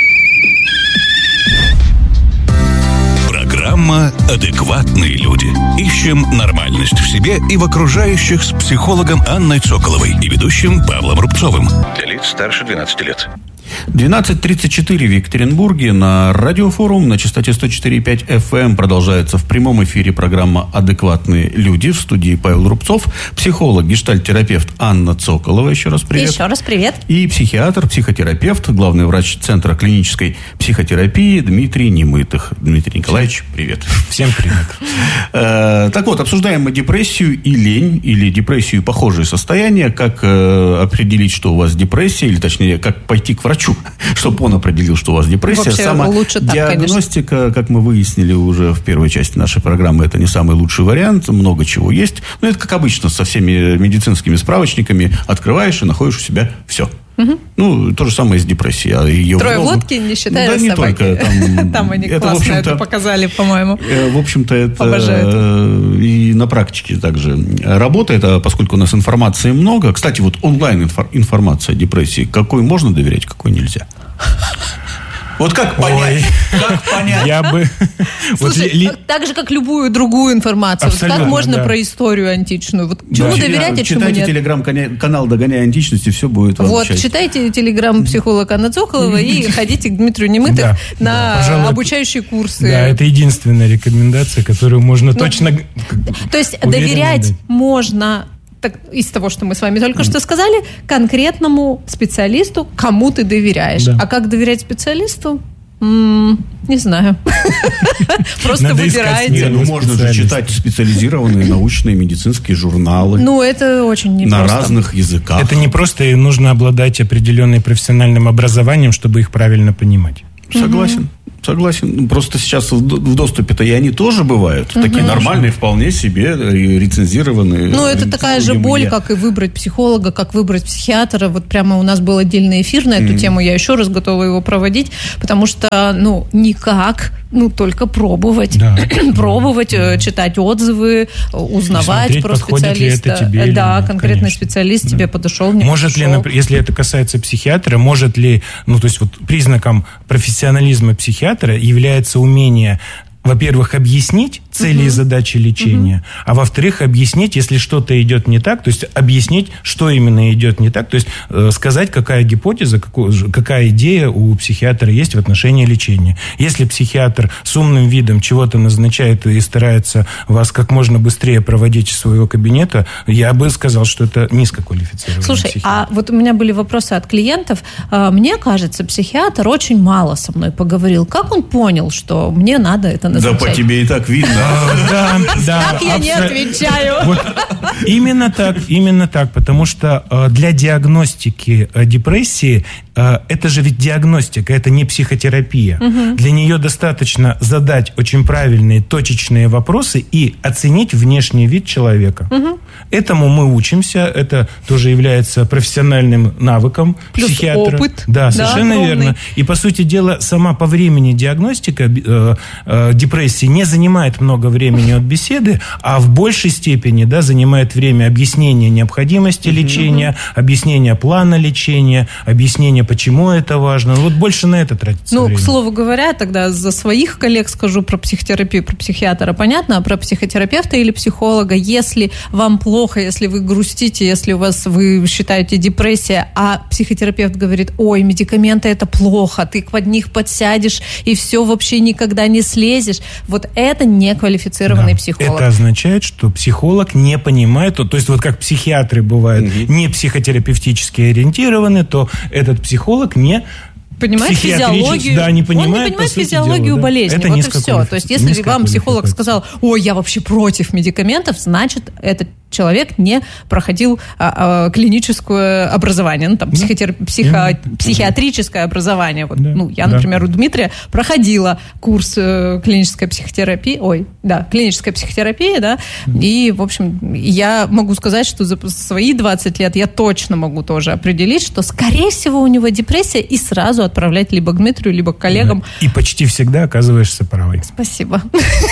Программа «Адекватные люди». Ищем нормальность в себе и в окружающих с психологом Анной Цоколовой и ведущим Павлом Рубцовым. Для лиц старше двенадцати лет. двенадцать тридцать четыре в Екатеринбурге. На радиофорум на частоте сто четыре и пять эф эм продолжается в прямом эфире программа «Адекватные люди». В студии Павел Рубцов, психолог, гештальт-терапевт Анна Цоколова. Еще раз привет. Еще раз привет. И психиатр, психотерапевт, главный врач Центра клинической психотерапии Дмитрий Немытых. Дмитрий Николаевич, привет. Всем привет. Так вот, обсуждаем мы депрессию и лень, или депрессию и похожие состояния. Как определить, что у вас депрессия, или точнее, как пойти к врачу, чтобы он определил, что у вас депрессия. Вообще, Сама лучше так, диагностика, конечно. Как мы выяснили уже в первой части нашей программы, это не самый лучший вариант, много чего есть. Но это как обычно со всеми медицинскими справочниками. Открываешь и находишь у себя все. Угу. Ну, то же самое с депрессией. А ее Трое много... водки, не считая да, не собаки. только. Там, там они это, классно это показали, по-моему. В общем-то, это Обожают. И на практике также работает, а поскольку у нас информации много. Кстати, вот онлайн-информация о депрессии, какой можно доверять, какой нельзя? Вот как понять? Как понять? Я бы... Слушай, вот ли... так же, как любую другую информацию. Вот как можно да. про историю античную? Вот чему да. доверять, а чему нет? Читайте телеграм-канал «Догоняя античности», все будет вам Вот, счастье. читайте телеграм-психолога Анны Цохолова и ходите к Дмитрию Немытых да, на да, пожалуй, обучающие курсы. Да, это единственная рекомендация, которую можно ну, точно... То есть доверять можно... Так, из того, что мы с вами только mm. что сказали, конкретному специалисту, кому ты доверяешь. Да. А как доверять специалисту? М-м, не знаю. Просто выбирайте. Ну, можно же читать специализированные научные медицинские журналы. Ну, это очень непросто. На разных языках. Это не просто, и нужно обладать определенным профессиональным образованием, чтобы их правильно понимать. Согласен. Согласен. Просто сейчас в доступе-то и они тоже бывают. Угу. Такие нормальные, вполне себе рецензированные. Ну, это такая же боль, я. как и выбрать психолога, как выбрать психиатра. Вот прямо у нас был отдельный эфир на эту mm. тему. Я еще раз готова его проводить, потому что, ну, никак, ну, только пробовать. Да. пробовать, да. читать отзывы, узнавать про специалиста. Это тебе да, или, конкретный конечно. специалист да. тебе подошел, не может подошел. ли, например, если это касается психиатра, может ли, ну, то есть вот признаком профессионализма психиатра является умение, во-первых, объяснить цели uh-huh. и задачи лечения, uh-huh. а во-вторых, объяснить, если что-то идет не так, то есть объяснить, что именно идет не так, то есть э, сказать, какая гипотеза, какую, какая идея у психиатра есть в отношении лечения. Если психиатр с умным видом чего-то назначает и старается вас как можно быстрее проводить из своего кабинета, я бы сказал, что это низкоквалифицированный Слушай, психиатр. а вот у меня были вопросы от клиентов. Мне кажется, психиатр очень мало со мной поговорил. Как он понял, что мне надо это назначать? Да по тебе и так видно. Да, да. Так я не отвечаю. Вот именно так, именно так, потому что э, для диагностики э, депрессии э, это же ведь диагностика, это не психотерапия. Угу. Для нее достаточно задать очень правильные точечные вопросы и оценить внешний вид человека. Угу. Этому мы учимся, это тоже является профессиональным навыком плюс психиатра. Опыт. Да, совершенно да, верно. И по сути дела сама по времени диагностика э, э, депрессии не занимает много времени от беседы, а в большей степени да, занимает время объяснения необходимости лечения, mm-hmm. объяснения плана лечения, объяснения, почему это важно. Вот больше на это тратится ну, время. К слову говоря, тогда за своих коллег скажу про психотерапию, про психиатра понятно, а про психотерапевта или психолога, если вам плохо, если вы грустите, если у вас, вы считаете депрессия, а психотерапевт говорит, ой, медикаменты это плохо, ты под них подсядешь и все вообще никогда не слезешь, вот это неквалифицированный да, психолог. Это означает, что психолог не понимает, то, то есть вот как психиатры бывают угу. не психотерапевтически ориентированы, то этот психолог не понимает физиологию, да, не понимает, он не понимает физиологию дела, болезни. Это вот и все. То есть, если вам психолог сказал, ой, я вообще против медикаментов, значит, этот человек не проходил а, а, клиническое образование, ну, там, психотер... психо... психиатрическое образование. Вот, да. Ну, я, например, у Дмитрия проходила курс э, клинической психотерапии, ой, да, клиническая психотерапия, да, и, в общем, я могу сказать, что за свои двадцать лет я точно могу тоже определить, что, скорее всего, у него депрессия, и сразу отправлять либо к Дмитрию, либо к коллегам. Да. И почти всегда оказываешься правой. Спасибо.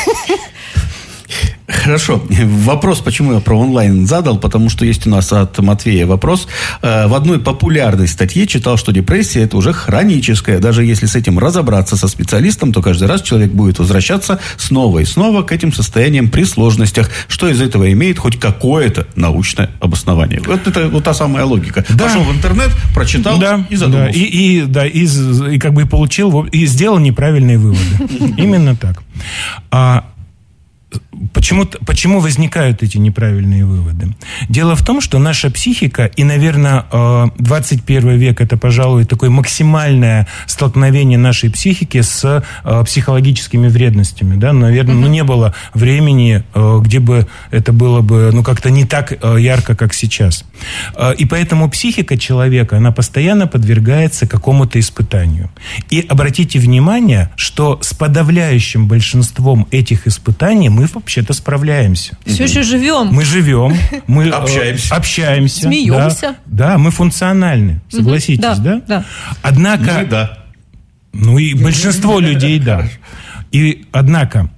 Хорошо. Вопрос, почему я про онлайн задал, потому что есть у нас от Матвея вопрос. В одной популярной статье читал, что депрессия – это уже хроническая. Даже если с этим разобраться со специалистом, то каждый раз человек будет возвращаться снова и снова к этим состояниям при сложностях. Что из этого имеет хоть какое-то научное обоснование? Вот это вот та самая логика. Да. Пошел в интернет, прочитал да, и задумался. Да, и, и, да, и, и как бы получил, и сделал неправильные выводы. Именно так. А Почему, почему возникают эти неправильные выводы? Дело в том, что наша психика, и, наверное, двадцать первый век – это, пожалуй, такое максимальное столкновение нашей психики с психологическими вредностями. Да? Наверное, uh-huh. ну, не было времени, где бы это было бы ну, как-то не так ярко, как сейчас. И поэтому психика человека, она постоянно подвергается какому-то испытанию. И обратите внимание, что с подавляющим большинством этих испытаний мы вообще-то справляемся. Все еще живем. Мы живем, мы общаемся, общаемся, смеемся. Да, да, мы функциональны, согласитесь, да, да? Да. Однако, мы, да. ну и большинство людей, да. И однако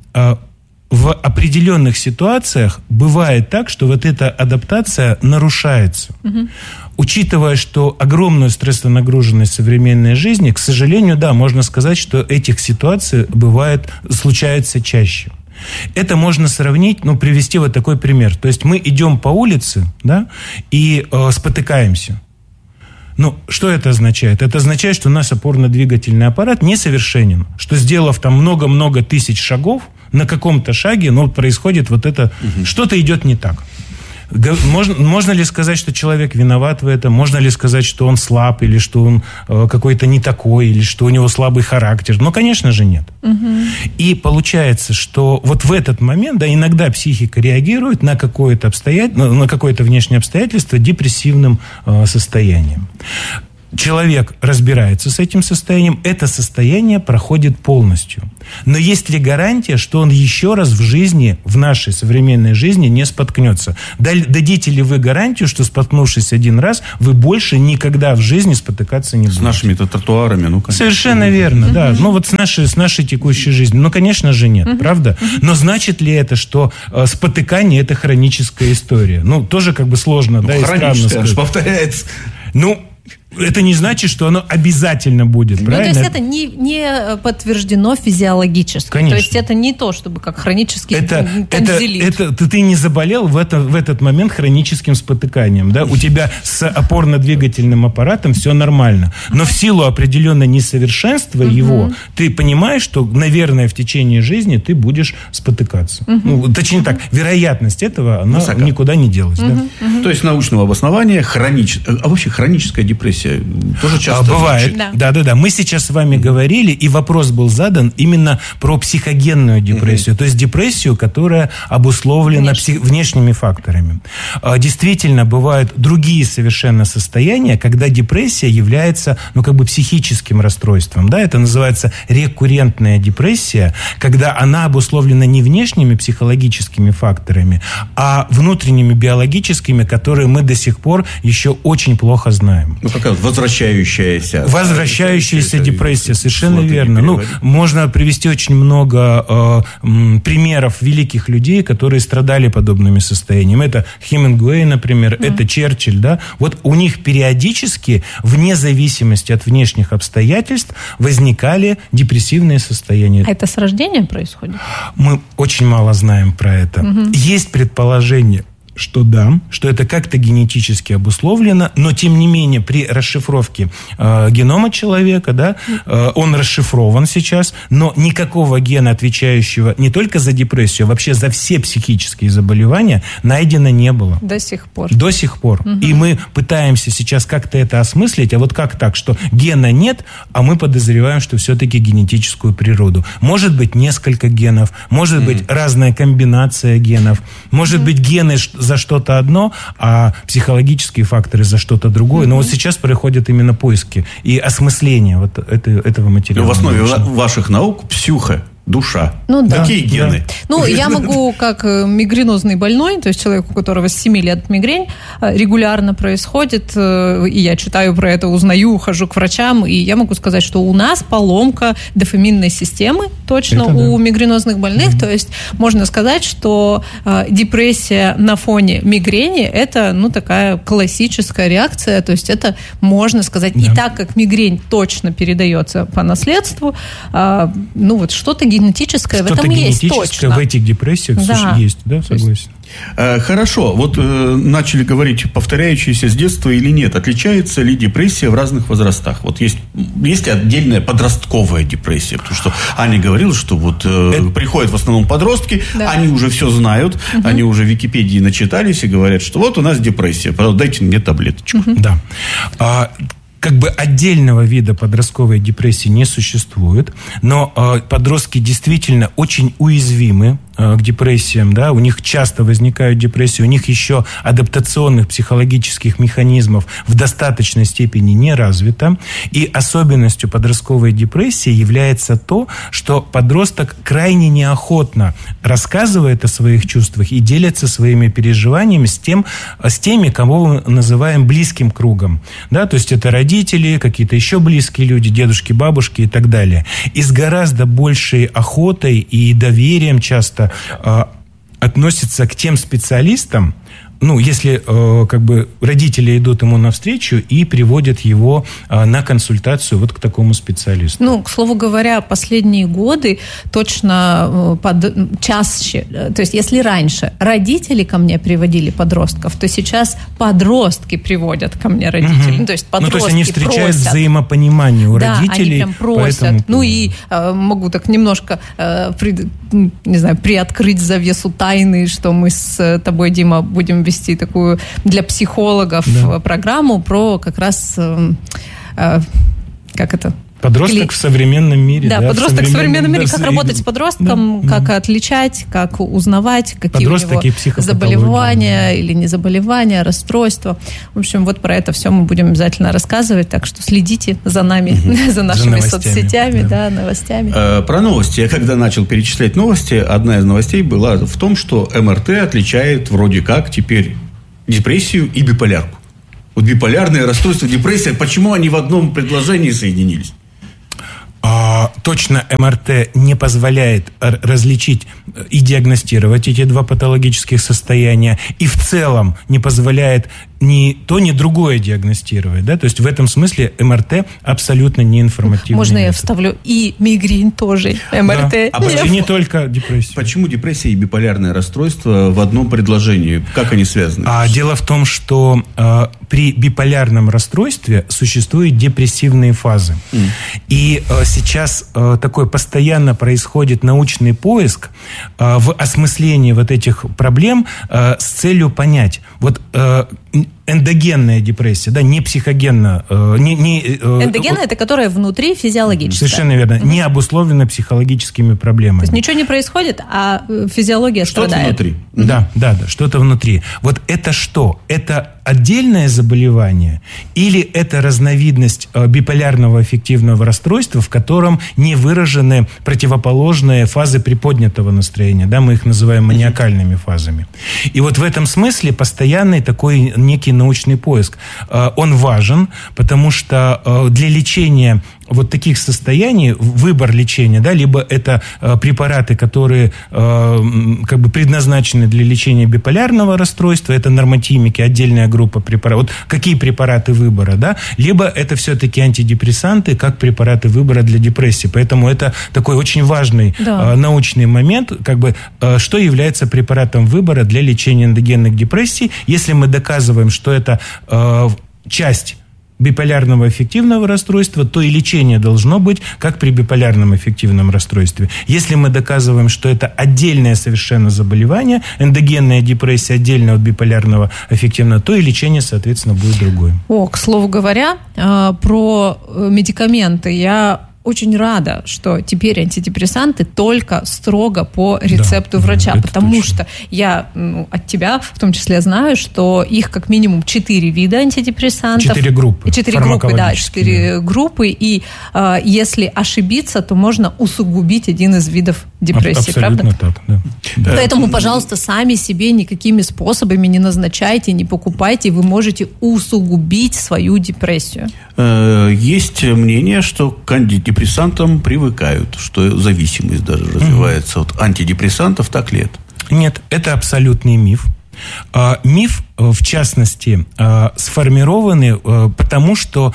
в определенных ситуациях бывает так, что вот эта адаптация нарушается. Угу. Учитывая, что огромную стрессонагруженность современной жизни, к сожалению, да, можно сказать, что этих ситуаций бывает, случается чаще. Это можно сравнить, ну, привести вот такой пример. То есть мы идем по улице, да, и э, спотыкаемся. Ну, что это означает? Это означает, что наш опорно-двигательный аппарат несовершенен. Что, сделав там много-много тысяч шагов, на каком-то шаге, ну, происходит вот это, угу. что-то идет не так. Можно, можно ли сказать, что человек виноват в этом? Можно ли сказать, что он слаб, или что он э, какой-то не такой, или что у него слабый характер? Ну, конечно же, нет. Угу. И получается, что вот в этот момент, да, иногда психика реагирует на какое-то обстоятельство, на какое-то внешнее обстоятельство депрессивным э, состоянием. Человек разбирается с этим состоянием, это состояние проходит полностью. Но есть ли гарантия, что он еще раз в жизни, в нашей современной жизни не споткнется? Дадите ли вы гарантию, что, споткнувшись один раз, вы больше никогда в жизни спотыкаться не будете? С нашими-то тротуарами, ну, конечно. Совершенно верно, mm-hmm. да. Ну, вот с нашей, с нашей текущей жизнью. Ну, конечно же, нет, mm-hmm. правда? Mm-hmm. Но значит ли это, что э, спотыкание – это хроническая история? Ну, тоже как бы сложно, ну, да, и странно сказать. Хроническая, повторяется. Ну, это не значит, что оно обязательно будет, правильно? Ну, то есть это не, не подтверждено физиологически. Конечно. То есть это не то, чтобы как хронический это, танзелит. Это, это, ты, ты не заболел в, это, в этот момент хроническим спотыканием. Да? У тебя с опорно-двигательным аппаратом все нормально. Но в силу определенного несовершенства угу. его, ты понимаешь, что, наверное, в течение жизни ты будешь спотыкаться. Угу. Ну, точнее так, вероятность этого, она Высока. никуда не делась. Угу. Да? Угу. То есть научного обоснования, хронич... а вообще хроническая депрессия тоже часто бывает. Да. да, да, да. Мы сейчас с вами говорили, и вопрос был задан именно про психогенную депрессию, угу. то есть депрессию, которая обусловлена псих... внешними факторами. Действительно, бывают другие совершенно состояния, когда депрессия является, ну, как бы психическим расстройством. Да? Это называется рекуррентная депрессия, когда она обусловлена не внешними психологическими факторами, а внутренними биологическими, которые мы до сих пор еще очень плохо знаем. Ну, какая возвращающаяся. Возвращающаяся депрессия, совершенно верно. Ну, можно привести очень много э, м, примеров великих людей, которые страдали подобными состояниями. Это Хемингуэй, например, mm. это Черчилль, да. Вот у них периодически, вне зависимости от внешних обстоятельств, возникали депрессивные состояния. А это с рождения происходит? Мы очень мало знаем про это. Mm-hmm. Есть предположение, что да, что это как-то генетически обусловлено, но тем не менее при расшифровке э, генома человека, да, э, он расшифрован сейчас, но никакого гена, отвечающего не только за депрессию, а вообще за все психические заболевания, найдено не было. До сих пор. До сих пор. Угу. И мы пытаемся сейчас как-то это осмыслить, а вот как так, что гена нет, а мы подозреваем, что все-таки генетическую природу. Может быть несколько генов, может быть угу. разная комбинация генов, может угу. быть гены за что-то одно, а психологические факторы за что-то другое. Но mm-hmm. вот сейчас происходят именно поиски и осмысление вот это, этого материала. В основе ваших наук псюха. Душа. Ну, да. Какие гены? Да. Ну, я могу, как мигренозный больной, то есть человек, у которого с семи лет мигрень регулярно происходит, и я читаю про это, узнаю, хожу к врачам, и я могу сказать, что у нас поломка дофаминной системы, точно, это у да. мигренозных больных, mm-hmm. то есть можно сказать, что депрессия на фоне мигрени – это, ну, такая классическая реакция, то есть это, можно сказать, да. и так как мигрень точно передается по наследству, ну, вот что-то генетическое Что-то в этом есть точно. Генетическое в этих депрессиях да. есть, да, согласен. Хорошо, вот э, начали говорить, повторяющиеся с детства или нет, отличается ли депрессия в разных возрастах? Вот есть, есть ли отдельная подростковая депрессия? Потому что Аня говорила, что вот э, Это... приходят в основном подростки, да. они уже все знают, угу. они уже в Википедии начитались и говорят, что вот у нас депрессия, пожалуйста, дайте мне таблеточку. Угу. Да. А... Как бы отдельного вида подростковой депрессии не существует, но э, подростки действительно очень уязвимы к депрессиям, да, у них часто возникают депрессии, у них еще адаптационных психологических механизмов в достаточной степени не развито. И особенностью подростковой депрессии является то, что подросток крайне неохотно рассказывает о своих чувствах и делится своими переживаниями с, тем, с теми, кого мы называем близким кругом. Да, то есть это родители, какие-то еще близкие люди, дедушки, бабушки и так далее. И с гораздо большей охотой и доверием часто э, относятся к тем специалистам, ну, если э, как бы родители идут ему навстречу и приводят его э, на консультацию вот к такому специалисту. Ну, к слову говоря, последние годы точно э, под, чаще, то есть если раньше родители ко мне приводили подростков, то сейчас подростки приводят ко мне родителей. Угу. Ну, то есть подростки ну, то есть они встречают просят. взаимопонимание у да, родителей. Они прям просят. Ну и э, могу так немножко э, при, не знаю, приоткрыть завесу тайны, что мы с тобой, Дима, будем вести такую для психологов да. программу про как раз э, э, как это? Подросток Или... в современном мире. Да, да подросток в современном мире. Да, как работать с подростком, да, как да. отличать, как узнавать, какие подросток у него заболевания или не заболевания, расстройства. В общем, вот про это все мы будем обязательно рассказывать. Так что следите за нами, угу. за нашими за соцсетями, да. Да, новостями. Э, про новости. Я когда начал перечислять новости, одна из новостей была в том, что эм эр тэ отличает вроде как теперь депрессию и биполярку. Вот биполярное расстройство, депрессия, почему они в одном предложении соединились? А, точно эм эр тэ не позволяет различить и диагностировать эти два патологических состояния, и в целом не позволяет ни то, ни другое диагностировать. Да? То есть в этом смысле эм эр тэ абсолютно не информативный. Можно метод. Я вставлю? И мигрень тоже эм эр тэ. Да. А почему не только депрессия? Почему депрессия и биполярное расстройство в одном предложении? Как они связаны? А, дело в том, что а, при биполярном расстройстве существуют депрессивные фазы. Mm. И а, сейчас а, такой постоянно происходит научный поиск а, в осмыслении вот этих проблем а, с целью понять, вот а, эндогенная депрессия, да, не психогенная. Э, не, не, э, эндогенная – это которая внутри физиологическая. Совершенно верно. Mm-hmm. Не обусловлена психологическими проблемами. То есть ничего не происходит, а физиология что-то страдает. Что-то внутри. Да, да, да, что-то внутри. Вот это что? Это отдельное заболевание или это разновидность э, биполярного аффективного расстройства, в котором не выражены противоположные фазы приподнятого настроения, да, мы их называем маниакальными фазами. И вот в этом смысле постоянный такой некий научный поиск, э, он важен, потому что э, для лечения вот таких состояний, выбор лечения, да, либо это э, препараты, которые э, как бы предназначены для лечения биполярного расстройства, это нормотимики, отдельная группа препаратов. Вот какие препараты выбора, да, либо это все-таки антидепрессанты, как препараты выбора для депрессии. Поэтому это такой очень важный да. э, научный момент, как бы, э, что является препаратом выбора для лечения эндогенных депрессий, если мы доказываем, что это э, часть биполярного аффективного расстройства, то и лечение должно быть, как при биполярном аффективном расстройстве. Если мы доказываем, что это отдельное совершенно заболевание, эндогенная депрессия отдельно от биполярного аффективного, то и лечение, соответственно, будет другое. О, к слову говоря, про медикаменты я очень рада, что теперь антидепрессанты только строго по рецепту да, врача, да, потому точно. Что я ну, от тебя в том числе знаю, что их как минимум четыре вида антидепрессантов. Четыре группы. Четыре группы, да, четыре да. группы, и э, если ошибиться, то можно усугубить один из видов депрессии, абсолютно правда? Так, да. Да. Поэтому, пожалуйста, сами себе никакими способами не назначайте, не покупайте, вы можете усугубить свою депрессию. Есть мнение, что к антидепрессантам привыкают, что зависимость даже развивается от антидепрессантов, так ли это? Нет, это абсолютный миф. Миф, в частности, сформированный потому, что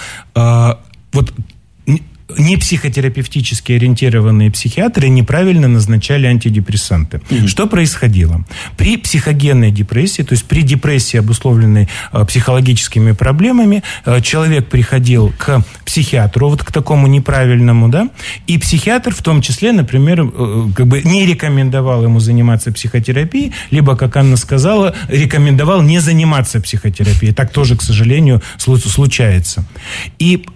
вот не психотерапевтически ориентированные психиатры неправильно назначали антидепрессанты. Mm-hmm. Что происходило? При психогенной депрессии, то есть при депрессии, обусловленной э, психологическими проблемами, э, человек приходил к психиатру, вот к такому неправильному, да, и психиатр в том числе, например, э, как бы не рекомендовал ему заниматься психотерапией, либо, как Анна сказала, рекомендовал не заниматься психотерапией. Так тоже, к сожалению, случается. И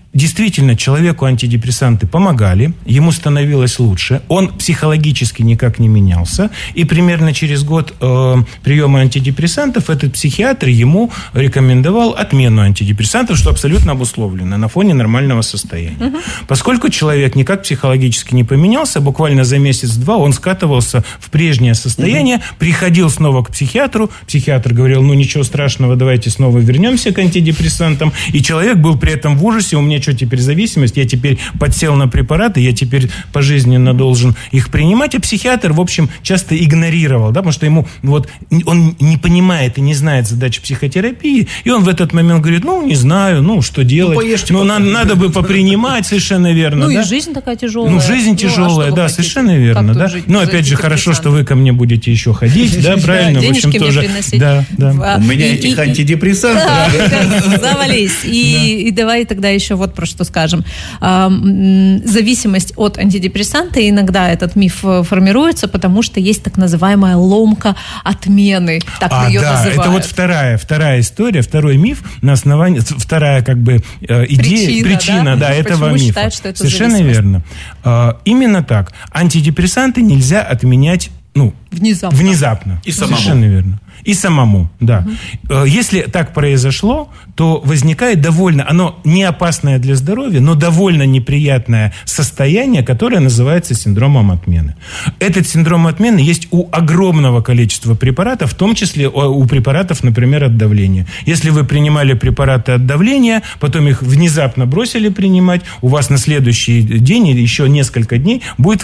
действительно, человеку антидепрессанты помогали, ему становилось лучше, он психологически никак не менялся, и примерно через год э, приема антидепрессантов этот психиатр ему рекомендовал отмену антидепрессантов, что абсолютно обусловлено на фоне нормального состояния. Угу. Поскольку человек никак психологически не поменялся, буквально за месяц-два он скатывался в прежнее состояние, угу. приходил снова к психиатру, психиатр говорил, ну ничего страшного, давайте снова вернемся к антидепрессантам, и человек был при этом в ужасе, у меня что теперь зависимость, я теперь подсел на препараты, я теперь пожизненно должен их принимать, а психиатр, в общем, часто игнорировал, да, потому что ему вот, он не понимает и не знает задач психотерапии, и он в этот момент говорит, ну, не знаю, ну, что делать, ну, поешьте, ну надо, надо бы попринимать, совершенно верно. Ну, да? И жизнь такая тяжелая. Ну, жизнь тяжелая, ну, а да, совершенно верно, да. Ну, опять же, хорошо, что вы ко мне будете еще ходить, да, правильно, в общем, тоже. Да, да. У меня этих антидепрессантов. Завались. И давай тогда еще вот про что скажем. Зависимость от антидепрессанта, иногда этот миф формируется, потому что есть так называемая ломка отмены, так а, ее да, называют. Это вот вторая, вторая история, второй миф на основании, вторая как бы идея, причина, причина да, да, этого почему мифа. Считают, что это совершенно зависимость. Верно. Именно так. Антидепрессанты нельзя отменять ну, внезапно. внезапно. И самому. Совершенно верно. И самому, да. Угу. Если так произошло, то возникает довольно, оно не опасное для здоровья, но довольно неприятное состояние, которое называется синдромом отмены. Этот синдром отмены есть у огромного количества препаратов, в том числе у препаратов, например, от давления. Если вы принимали препараты от давления, потом их внезапно бросили принимать, у вас на следующий день или еще несколько дней будет